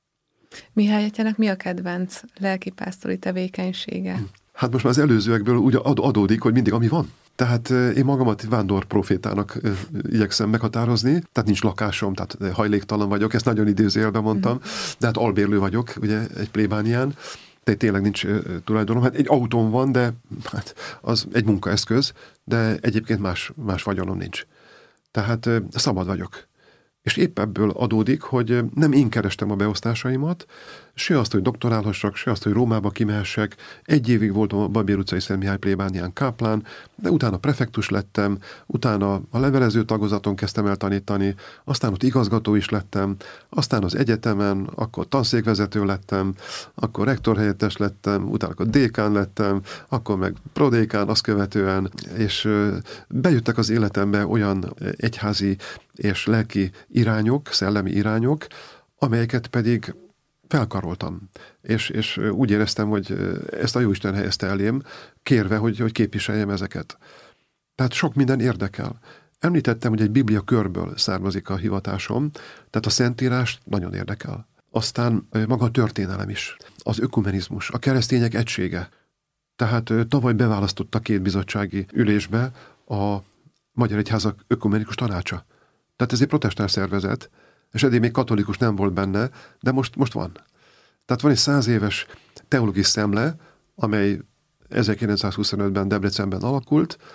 F: Mihály atyának mi a kedvenc lelkipásztori tevékenysége?
D: Hát most már az előzőekből úgy adódik, hogy mindig ami van. Tehát én magamat vándor profétának igyekszem meghatározni, tehát nincs lakásom, tehát hajléktalan vagyok, ezt nagyon idézőjelben mondtam, de hát albérlő vagyok, ugye egy plébánián, de tényleg nincs tulajdonom. Hát egy autóm van, de hát az egy munkaeszköz, de egyébként más, más vagyonom nincs. Tehát szabad vagyok. És épp ebből adódik, hogy nem én kerestem a beosztásaimat, se azt, hogy doktorálhassak, se azt, hogy Rómába kimehessek. Egy évig voltam a Babér utcai Szent Mihály plébánián káplán, de utána prefektus lettem, utána a levelező tagozaton kezdtem el tanítani, aztán ott igazgató is lettem, aztán az egyetemen, akkor tanszékvezető lettem, akkor rektorhelyettes lettem, utána akkor dékán lettem, akkor meg prodékán, azt követően, és bejöttek az életembe olyan egyházi és lelki irányok, szellemi irányok, amelyeket pedig felkaroltam. És, és úgy éreztem, hogy ezt a Jóisten helyezte elém, kérve, hogy, hogy képviseljem ezeket. Tehát sok minden érdekel. Említettem, hogy egy biblia körből származik a hivatásom, tehát a Szentírás nagyon érdekel. Aztán maga a történelem is, az ökumenizmus, a keresztények egysége. Tehát tavaly beválasztotta két bizottsági ülésbe a Magyar Egyházak ökumenikus tanácsa. Tehát ez egy protestáns szervezet, és eddig még katolikus nem volt benne, de most, most van. Tehát van egy száz éves teológiai szemle, amely ezerkilencszázhuszonötben Debrecenben alakult,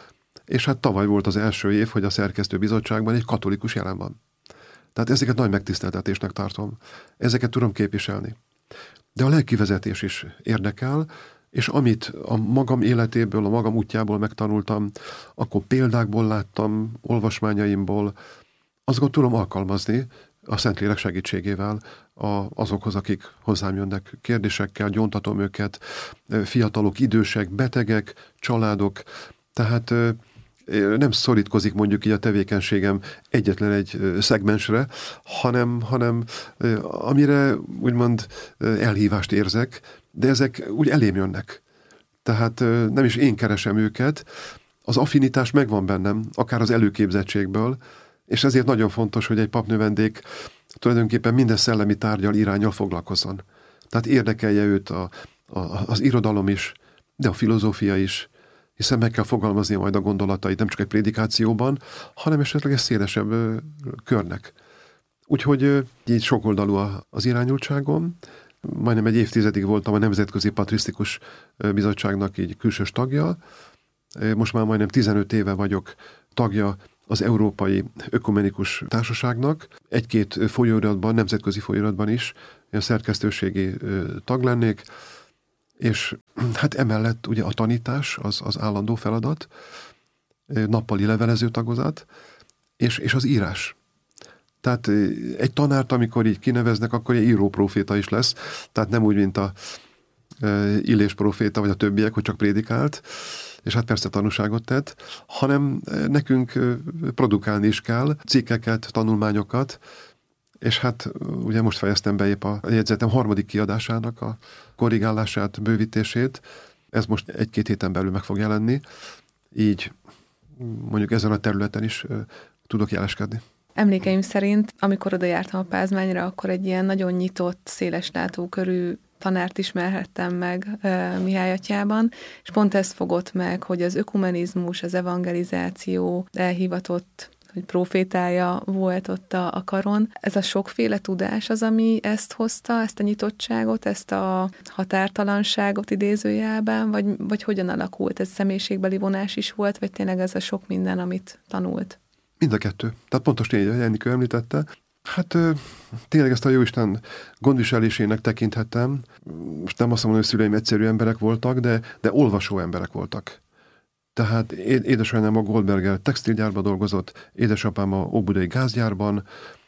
D: és hát tavaly volt az első év, hogy a szerkesztőbizottságban egy katolikus jelen van. Tehát ezeket nagy megtiszteltetésnek tartom. Ezeket tudom képviselni. De a lelkivezetés is érdekel, és amit a magam életéből, a magam útjából megtanultam, akkor példákból láttam, olvasmányaimból, azokat tudom alkalmazni a Szentlélek segítségével a, azokhoz, akik hozzám jönnek kérdésekkel, gyóntatom őket, fiatalok, idősek, betegek, családok, tehát nem szorítkozik mondjuk így a tevékenységem egyetlen egy szegmensre, hanem, hanem amire úgymond elhívást érzek, de ezek úgy elém jönnek. Tehát nem is én keresem őket, az affinitás megvan bennem, akár az előképzettségből, és ezért nagyon fontos, hogy egy papnövendék tulajdonképpen minden szellemi tárgyal, iránnyal foglalkozzon. Tehát érdekelje őt a, a, az irodalom is, de a filozófia is, hiszen meg kell fogalmaznia majd a gondolatait nem csak egy prédikációban, hanem esetleg egy szélesebb ö, körnek. Úgyhogy ö, így sokoldalú az irányultságom. Majdnem egy évtizedig voltam a Nemzetközi Patrisztikus Bizottságnak így külsős tagja. Most már majdnem tizenöt éve vagyok tagja az Európai Ökumenikus Társaságnak. Egy-két folyóiratban, nemzetközi folyóiratban is ilyen szerkesztőségi tag lennék, és hát emellett ugye a tanítás az, az állandó feladat, nappali levelező tagozat, és, és az írás. Tehát egy tanárt, amikor így kineveznek, akkor egy íróproféta is lesz, tehát nem úgy, mint a Illés proféta, vagy a többiek, hogy csak prédikált, és hát persze tanúságot tett, hanem nekünk produkálni is kell cikkeket, tanulmányokat, és hát ugye most fejeztem be épp a jegyzetem harmadik kiadásának a korrigálását, bővítését. Ez most egy-két héten belül meg fog jelenni, így mondjuk ezen a területen is tudok jeleskedni.
F: Emlékeim szerint, amikor oda jártam a Pázmányra, akkor egy ilyen nagyon nyitott, széles látókörű tanárt ismerhettem meg uh, Mihály atyában, és pont ezt fogott meg, hogy az ökumenizmus, az evangelizáció elhivatott, hogy profétája volt ott a, a karon. Ez a sokféle tudás az, ami ezt hozta, ezt a nyitottságot, ezt a határtalanságot idézőjelben, vagy, vagy hogyan alakult? Ez személyiségbeli vonás is volt, vagy tényleg ez a sok minden, amit tanult?
D: Mind a kettő. Tehát pontos tény, hogy Enikő említette. Hát tényleg ezt a Jóisten gondviselésének tekinthettem. Most nem azt mondom, hogy szüleim egyszerű emberek voltak, de, de olvasó emberek voltak. Tehát édesanyám a Goldberger textilgyárban dolgozott, édesapám a óbudai gázgyárban,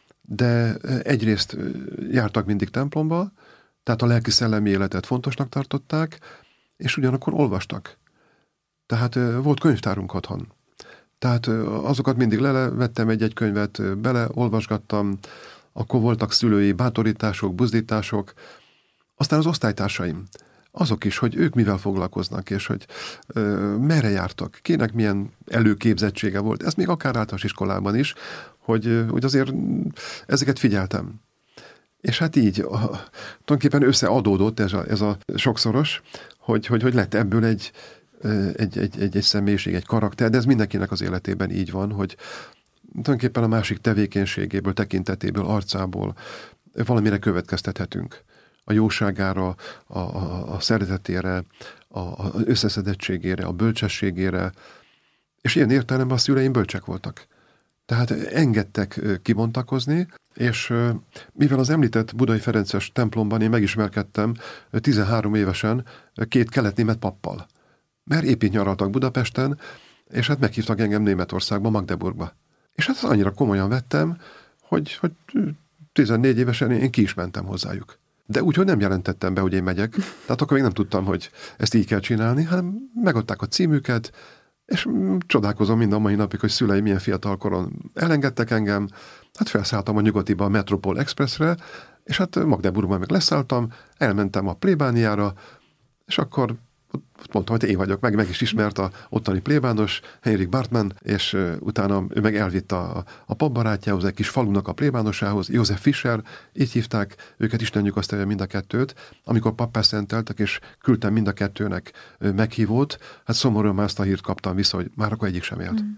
D: de egyrészt jártak mindig templomba, tehát a lelki-szellemi életet fontosnak tartották, és ugyanakkor olvastak. Tehát volt könyvtárunk otthon. Tehát azokat mindig levettem egy-egy könyvet, beleolvasgattam, akkor voltak szülői bátorítások, buzdítások, aztán az osztálytársaim, azok is, hogy ők mivel foglalkoznak, és hogy ö, merre jártak, kinek milyen előképzettsége volt. Ez még akár általános iskolában is, hogy, hogy azért ezeket figyeltem. És hát így a, tulajdonképpen összeadódott ez a, ez a sokszoros, hogy, hogy, hogy lett ebből egy Egy, egy, egy, egy személyiség, egy karakter, de ez mindenkinek az életében így van, hogy tulajdonképpen a másik tevékenységéből, tekintetéből, arcából valamire következtethetünk. A jóságára, a, a, a szeretetére, a, a összeszedettségére, a bölcsességére, és ilyen értelemben a szüleim bölcsek voltak. Tehát engedtek kibontakozni, és mivel az említett Budai Ferences templomban én megismerkedtem tizenhárom évesen két kelet-német pappal. Mert épp itt nyaraltak Budapesten, és hát meghívtak engem Németországba, Magdeburgba. És hát annyira komolyan vettem, hogy, hogy tizennégy évesen én ki is mentem hozzájuk. De úgy, hogy nem jelentettem be, hogy én megyek. Tehát akkor még nem tudtam, hogy ezt így kell csinálni, hanem megadták a címüket, és csodálkozom mind a mai napig, hogy szüleim milyen fiatal koron elengedtek engem. Hát felszálltam a nyugatiba a Metropol Expressre, és hát Magdeburgban meg leszálltam, elmentem a plébániára, és akkor mondtam, hogy én vagyok, meg, meg is ismert a ottani plébános, Henrik Bartmann, és uh, utána ő meg elvitt a, a papbarátjához, egy kis falunak a plébánosához, József Fischer, így hívták őket, Isten nyugasztalja mind a kettőt. Amikor pappá szenteltek, és küldtem mind a kettőnek uh, meghívót, hát szomorúan már ezt a hírt kaptam vissza, hogy már akkor egyik sem élt. Mm.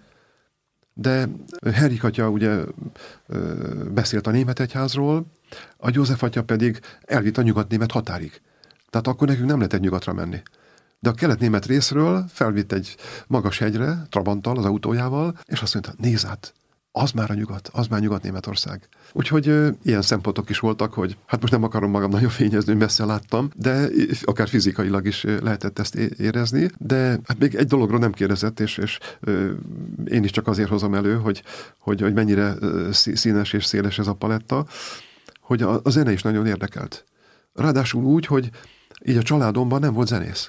D: De Henrik atya ugye uh, beszélt a német egyházról, a József atya pedig elvitt a nyugat-német határig. Tehát akkor nekünk nem lehetett nyugatra menni. De a kelet-német részről felvitt egy magas hegyre, Trabanttal, az autójával, és azt mondta, nézz át, az már a nyugat, az már Nyugat-Németország. Úgyhogy ö, ilyen szempontok is voltak, hogy hát most nem akarom magam nagyon fényezni, hogy messze láttam, de akár fizikailag is lehetett ezt érezni, de hát még egy dologról nem kérdezett, és, és ö, én is csak azért hozom elő, hogy, hogy, hogy mennyire színes és széles ez a paletta, hogy a, a zene is nagyon érdekelt. Ráadásul úgy, hogy így a családomban nem volt zenész.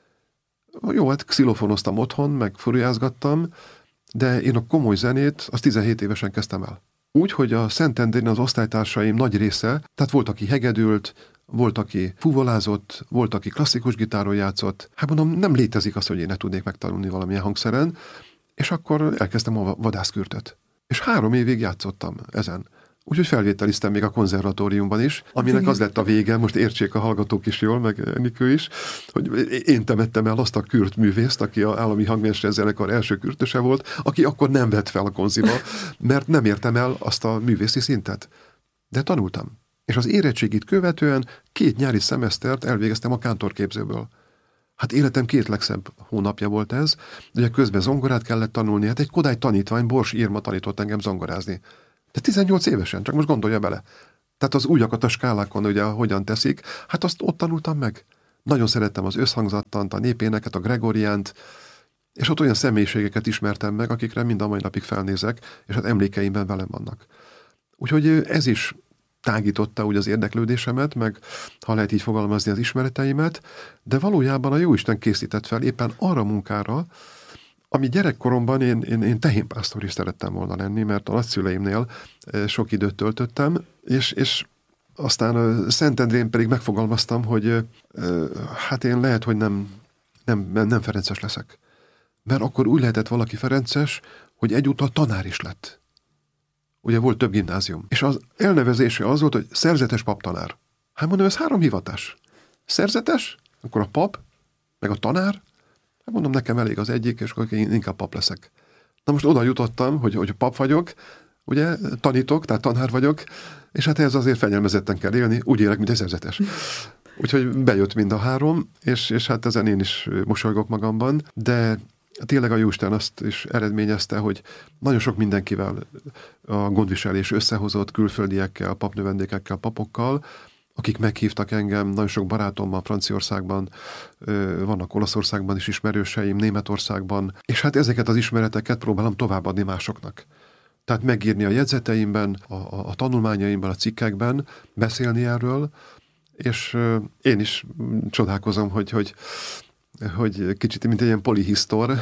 D: Jó, hát xilofonoztam otthon, meg furiázgattam, de én a komoly zenét az tizenhét évesen kezdtem el. Úgy, hogy a Szentendrén az osztálytársaim nagy része, tehát volt, aki hegedült, volt, aki fuvolázott, volt, aki klasszikus gitáron játszott. Hát mondom, nem létezik az, hogy én ne tudnék megtanulni valamilyen hangszeren, és akkor elkezdtem a vadászkürtöt. És három évig játszottam ezen. Úgyhogy felvételiztem még a konzervatóriumban is, aminek az lett a vége, most értsék a hallgatók is jól, meg Enikő is, hogy én temettem el azt a kürt művészt, aki az Állami Hangmesterzenekar első kürtöse volt, aki akkor nem vett fel a konziba, mert nem értem el azt a művészi szintet. De tanultam. És az érettségit követően két nyári szemesztert elvégeztem a kántorképzőből. Hát életem két legszebb hónapja volt ez, ugye közben zongorát kellett tanulni, hát egy Kodály tanítvány, Bors Irma tanított engem zongorázni. De tizennyolc évesen, csak most gondolja bele. Tehát az újakat a skálákon ugye hogyan teszik, hát azt ott tanultam meg. Nagyon szerettem az összhangzattant, a népéneket, a Gregoriánt, és ott olyan személyiségeket ismertem meg, akikre mind a mai napig felnézek, és hát emlékeimben velem vannak. Úgyhogy ez is tágította úgy az érdeklődésemet, meg ha lehet így fogalmazni az ismereteimet, de valójában a Jóisten készített fel éppen arra munkára, ami gyerekkoromban én, én, én tehénpásztor is szerettem volna lenni, mert a nagyszüleimnél sok időt töltöttem, és, és aztán Szentendrén pedig megfogalmaztam, hogy hát én lehet, hogy nem, nem, nem ferences leszek. Mert akkor úgy lehetett valaki ferences, hogy egyúttal tanár is lett. Ugye volt több gimnázium. És az elnevezése az volt, hogy szerzetes paptanár. Hát mondom, ez három hivatás. Szerzetes, akkor a pap, meg a tanár. Hát mondom, nekem elég az egyik, és akkor én inkább pap leszek. Na most oda jutottam, hogy, hogy pap vagyok, ugye, tanítok, tehát tanár vagyok, és hát ez azért fegyelmezetten kell élni, úgy élek, mint egy szerzetes. Úgyhogy bejött mind a három, és, és hát ezen én is mosolygok magamban, de tényleg a Jóisten azt is eredményezte, hogy nagyon sok mindenkivel a gondviselés összehozott, külföldiekkel, papnövendékekkel, papokkal, akik meghívtak engem, nagyon sok barátommal Franciaországban, vannak Olaszországban is ismerőseim, Németországban, és hát ezeket az ismereteket próbálom továbbadni másoknak. Tehát megírni a jegyzeteimben, a, a, a tanulmányaimban, a cikkekben, beszélni erről, és én is csodálkozom, hogy, hogy, hogy kicsit, mint egy ilyen polihisztor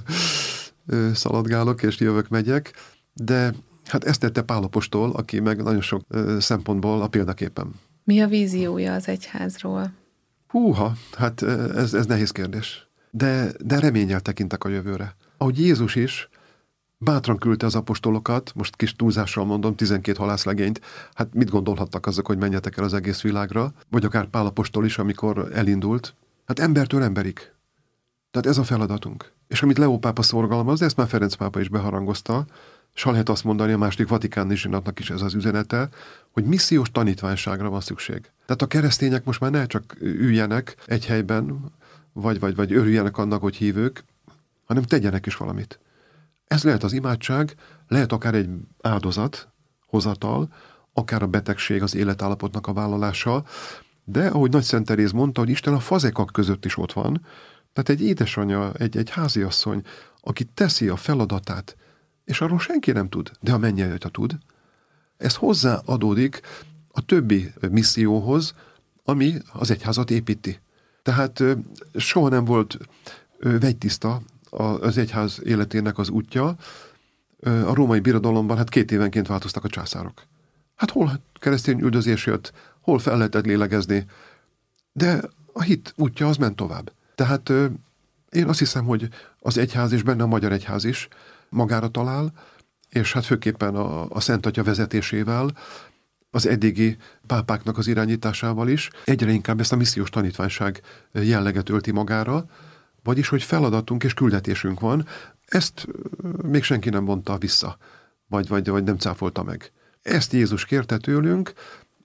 D: szaladgálok, és jövök, megyek, de hát ezt tette Pál apostol, aki meg nagyon sok szempontból a példaképpen.
F: Mi a víziója az egyházról?
D: Húha, hát ez, ez nehéz kérdés. De, de reménnyel tekintek a jövőre. Ahogy Jézus is bátran küldte az apostolokat, most kis túlzással mondom, tizenkét halászlegényt, hát mit gondolhattak azok, hogy menjetek el az egész világra, vagy akár Pál apostol is, amikor elindult. Hát embertől emberig. Tehát ez a feladatunk. És amit Leó pápa szorgalmaz, de ezt már Ferenc pápa is beharangozta, és ha lehet azt mondani, a második vatikáni zsinatnak is ez az üzenete, hogy missziós tanítványságra van szükség. Tehát a keresztények most már ne csak üljenek egy helyben, vagy, vagy, vagy örüljenek annak, hogy hívők, hanem tegyenek is valamit. Ez lehet az imádság, lehet akár egy áldozat, hozatal, akár a betegség, az életállapotnak a vállalása, de ahogy Nagy Szent Teréz mondta, hogy Isten a fazekak között is ott van, tehát egy édesanyja, egy, egy háziasszony, aki teszi a feladatát, és arról senki nem tud, de a mennyei Atya tud. Ez hozzáadódik a többi misszióhoz, ami az egyházat építi. Tehát soha nem volt vegytiszta az egyház életének az útja. A római birodalomban hát két évenként változtak a császárok. Hát hol keresztény üldözés jött, hol fel lehetett lélegezni, de a hit útja az ment tovább. Tehát én azt hiszem, hogy az egyház és benne a magyar egyház is magára talál, és hát főképpen a, a Szent Atya vezetésével, az eddigi pápáknak az irányításával is egyre inkább ezt a missziós tanítványság jelleget ölti magára, vagyis, hogy feladatunk és küldetésünk van, ezt még senki nem mondta vissza, vagy, vagy, vagy nem cáfolta meg. Ezt Jézus kérte tőlünk,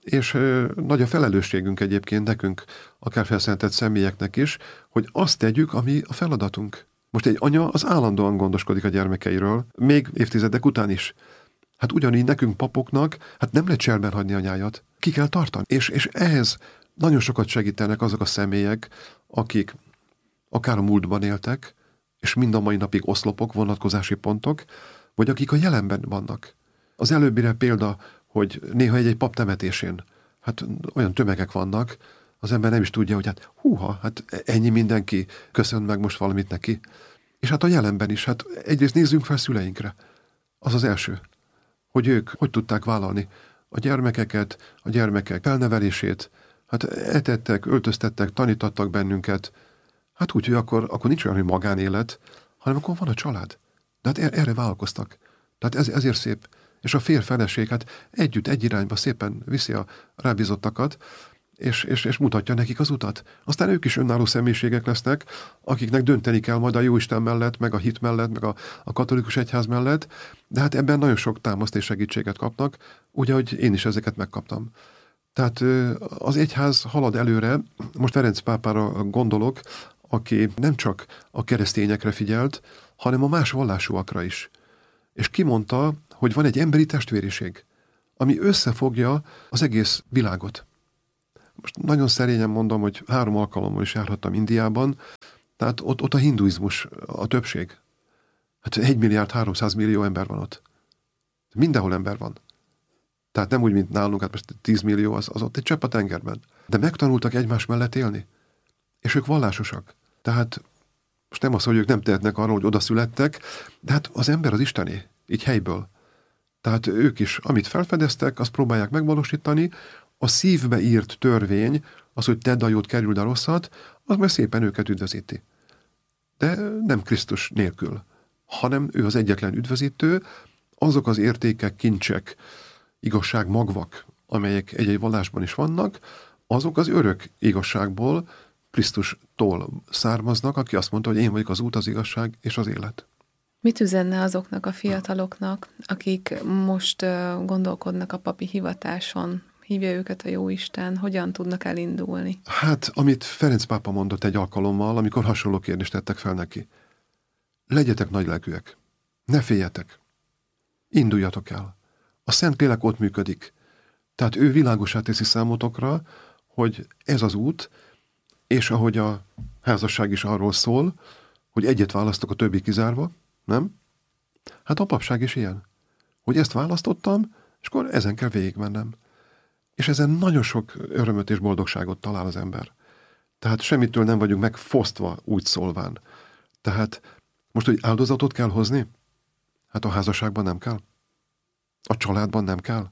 D: És ö, nagy a felelősségünk egyébként nekünk, akár felszentett személyeknek is, hogy azt tegyük, ami a feladatunk. Most egy anya az állandóan gondoskodik a gyermekeiről, még évtizedek után is. Hát ugyanígy nekünk papoknak, hát nem lehet cserben hagyni anyáját. Ki kell tartani. És, és ehhez nagyon sokat segítenek azok a személyek, akik akár a múltban éltek, és mind a mai napig oszlopok, vonatkozási pontok, vagy akik a jelenben vannak. Az előbbire példa, hogy néha egy-egy pap temetésén, hát olyan tömegek vannak, az ember nem is tudja, hogy hát húha, hát ennyi mindenki köszön meg most valamit neki. És hát a jelenben is, hát egyrészt nézzünk fel szüleinkre. Az az első, hogy ők hogy tudták vállalni a gyermekeket, a gyermekek felnevelését, hát etettek, öltöztettek, tanítattak bennünket. Hát úgy, hogy akkor, akkor nincs olyan, hogy magánélet, hanem akkor van a család. De hát erre vállalkoztak. Tehát ez, ezért szép. És a férj-feleség hát együtt, egy irányba szépen viszi a rábízottakat, és, és, és mutatja nekik az utat. Aztán ők is önálló személyiségek lesznek, akiknek dönteni kell majd a Jóisten mellett, meg a hit mellett, meg a, a katolikus egyház mellett, de hát ebben nagyon sok támaszt és segítséget kapnak, úgy, ahogy én is ezeket megkaptam. Tehát az egyház halad előre, most Ferenc pápára gondolok, aki nem csak a keresztényekre figyelt, hanem a más vallásúakra is. És kimondta, hogy van egy emberi testvériség, ami összefogja az egész világot. Most nagyon szerényen mondom, hogy három alkalommal is járhattam Indiában, tehát ott, ott a hinduizmus a többség. Hát egy milliárd háromszáz millió ember van ott. Mindenhol ember van. Tehát nem úgy, mint nálunk, hát most tíz millió, az, az ott egy csepp a tengerben. De megtanultak egymás mellett élni. És ők vallásosak. Tehát most nem az, hogy ők nem tehetnek arra, hogy oda születtek, de hát az ember az istené, így helyből. Tehát ők is, amit felfedeztek, azt próbálják megvalósítani. A szívbe írt törvény, az, hogy tedd a jót, kerüld a rosszat, az már szépen őket üdvözíti. De nem Krisztus nélkül, hanem ő az egyetlen üdvözítő, azok az értékek, kincsek, igazság magvak, amelyek egy-egy vallásban is vannak, azok az örök igazságból, Krisztustól származnak, aki azt mondta, hogy én vagyok az út, az igazság és az élet.
F: Mit üzenne azoknak a fiataloknak, akik most gondolkodnak a papi hivatáson, hívja őket a Jóisten, hogyan tudnak elindulni? Hát,
D: amit Ferenc pápa mondott egy alkalommal, amikor hasonló kérdést tettek fel neki. Legyetek nagylelkűek, ne féljetek, induljatok el. A Szentlélek ott működik. Tehát ő világosá teszi számotokra, hogy ez az út, és ahogy a házasság is arról szól, hogy egyet választok, a többi kizárva, nem? Hát a papság is ilyen. Hogy ezt választottam, és akkor ezen kell végigmennem. És ezen nagyon sok örömöt és boldogságot talál az ember. Tehát semmitől nem vagyunk megfosztva, úgy szólván. Tehát most, hogy áldozatot kell hozni? Hát a házasságban nem kell. A családban nem kell.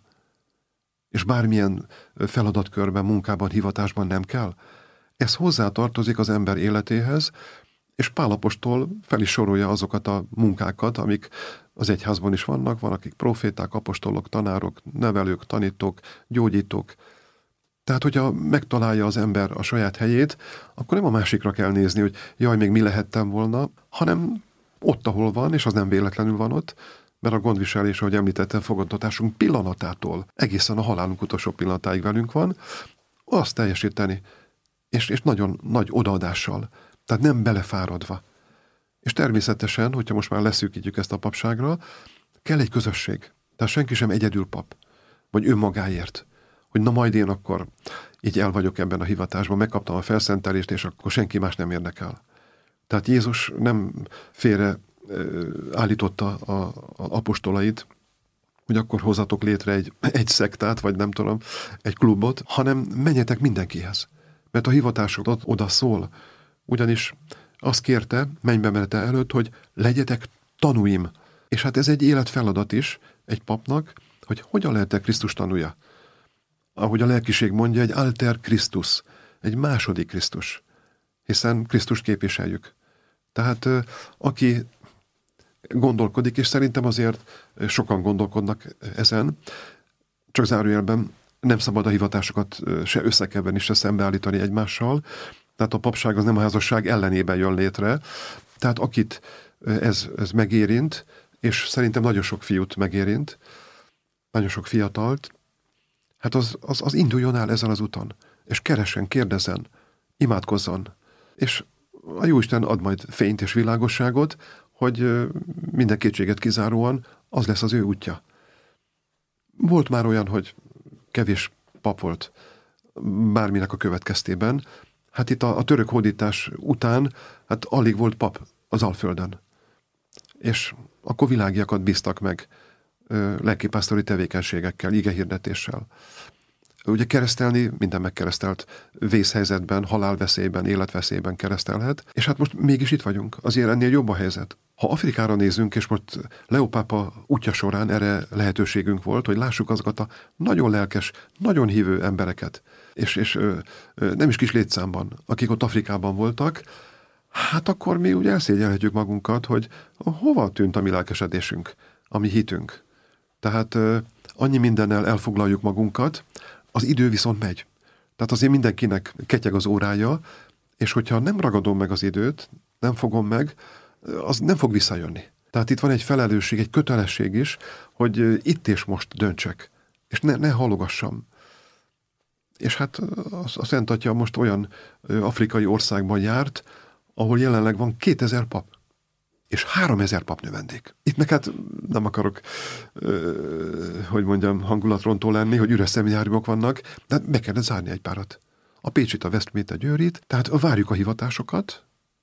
D: És bármilyen feladatkörben, munkában, hivatásban nem kell. Ez hozzátartozik az ember életéhez, és Pál apostol fel is sorolja azokat a munkákat, amik az egyházban is vannak, van akik proféták, apostolok, tanárok, nevelők, tanítók, gyógyítók. Tehát, hogyha megtalálja az ember a saját helyét, akkor nem a másikra kell nézni, hogy jaj, még mi lehettem volna, hanem ott, ahol van, és az nem véletlenül van ott, mert a gondviselés, ahogy említettem, fogadtatásunk pillanatától egészen a halálunk utolsó pillanatáig velünk van, azt teljesíteni, és, és nagyon nagy odaadással, tehát nem belefáradva. És természetesen, hogyha most már leszűkítjük ezt a papságra, kell egy közösség. Tehát senki sem egyedül pap, vagy önmagáért, hogy na majd én akkor így el vagyok ebben a hivatásban, megkaptam a felszentelést, és akkor senki más nem érdekel. Tehát Jézus nem félre állította a, a apostolait, hogy akkor hozzatok létre egy, egy szektát, vagy nem tudom, egy klubot, hanem menjetek mindenkihez. Mert a hivatásod oda szól. Ugyanis azt kérte, mennybe menete előtt, hogy legyetek tanúim. És hát ez egy életfeladat is egy papnak, hogy hogyan lehetek Krisztus tanúja. Ahogy a lelkiség mondja, egy alter Krisztus, egy második Krisztus. Hiszen Krisztust képviseljük. Tehát aki gondolkodik, és szerintem azért sokan gondolkodnak ezen, csak zárójelben nem szabad a hivatásokat se összekeverni, se szembeállítani egymással. Tehát a papság az nem a házasság ellenében jön létre. Tehát akit ez, ez megérint, és szerintem nagyon sok fiút megérint, nagyon sok fiatalt, hát az, az, az induljon el ezen az úton, és keressen, kérdezzen, imádkozzon, és a Jóisten ad majd fényt és világosságot, hogy minden kétséget kizáróan az lesz az ő útja. Volt már olyan, hogy kevés pap volt bárminek a következtében. Hát itt a, a török hódítás után hát alig volt pap az Alföldön. És akkor világiakat bíztak meg ö, lelkipásztori tevékenységekkel, igehirdetéssel. Ugye keresztelni minden megkeresztelt vészhelyzetben, halálveszélyben, életveszélyben keresztelhet, és hát most mégis itt vagyunk. Azért ennél jobb a helyzet. Ha Afrikára nézünk, és most Leó pápa útja során erre lehetőségünk volt, hogy lássuk azokat a nagyon lelkes, nagyon hívő embereket, és, és ö, ö, nem is kis létszámban, akik ott Afrikában voltak, hát akkor mi úgy elszégyelhetjük magunkat, hogy hova tűnt a mi lelkesedésünk, a mi hitünk. Tehát ö, annyi mindennel elfoglaljuk magunkat, az idő viszont megy. Tehát azért mindenkinek ketyeg az órája, és hogyha nem ragadom meg az időt, nem fogom meg, az nem fog visszajönni. Tehát itt van egy felelősség, egy kötelesség is, hogy itt és most döntsek, és ne, ne halogassam. És hát a Szent Atya most olyan afrikai országban járt, ahol jelenleg van kétezer pap, és háromezer papnövendék. Itt meg hát nem akarok, hogy mondjam, hangulatrontó lenni, hogy üres szemináriumok vannak, de meg kellene zárni egy párat. A Pécsit, a Veszprémet, a Győrit, tehát várjuk a hivatásokat,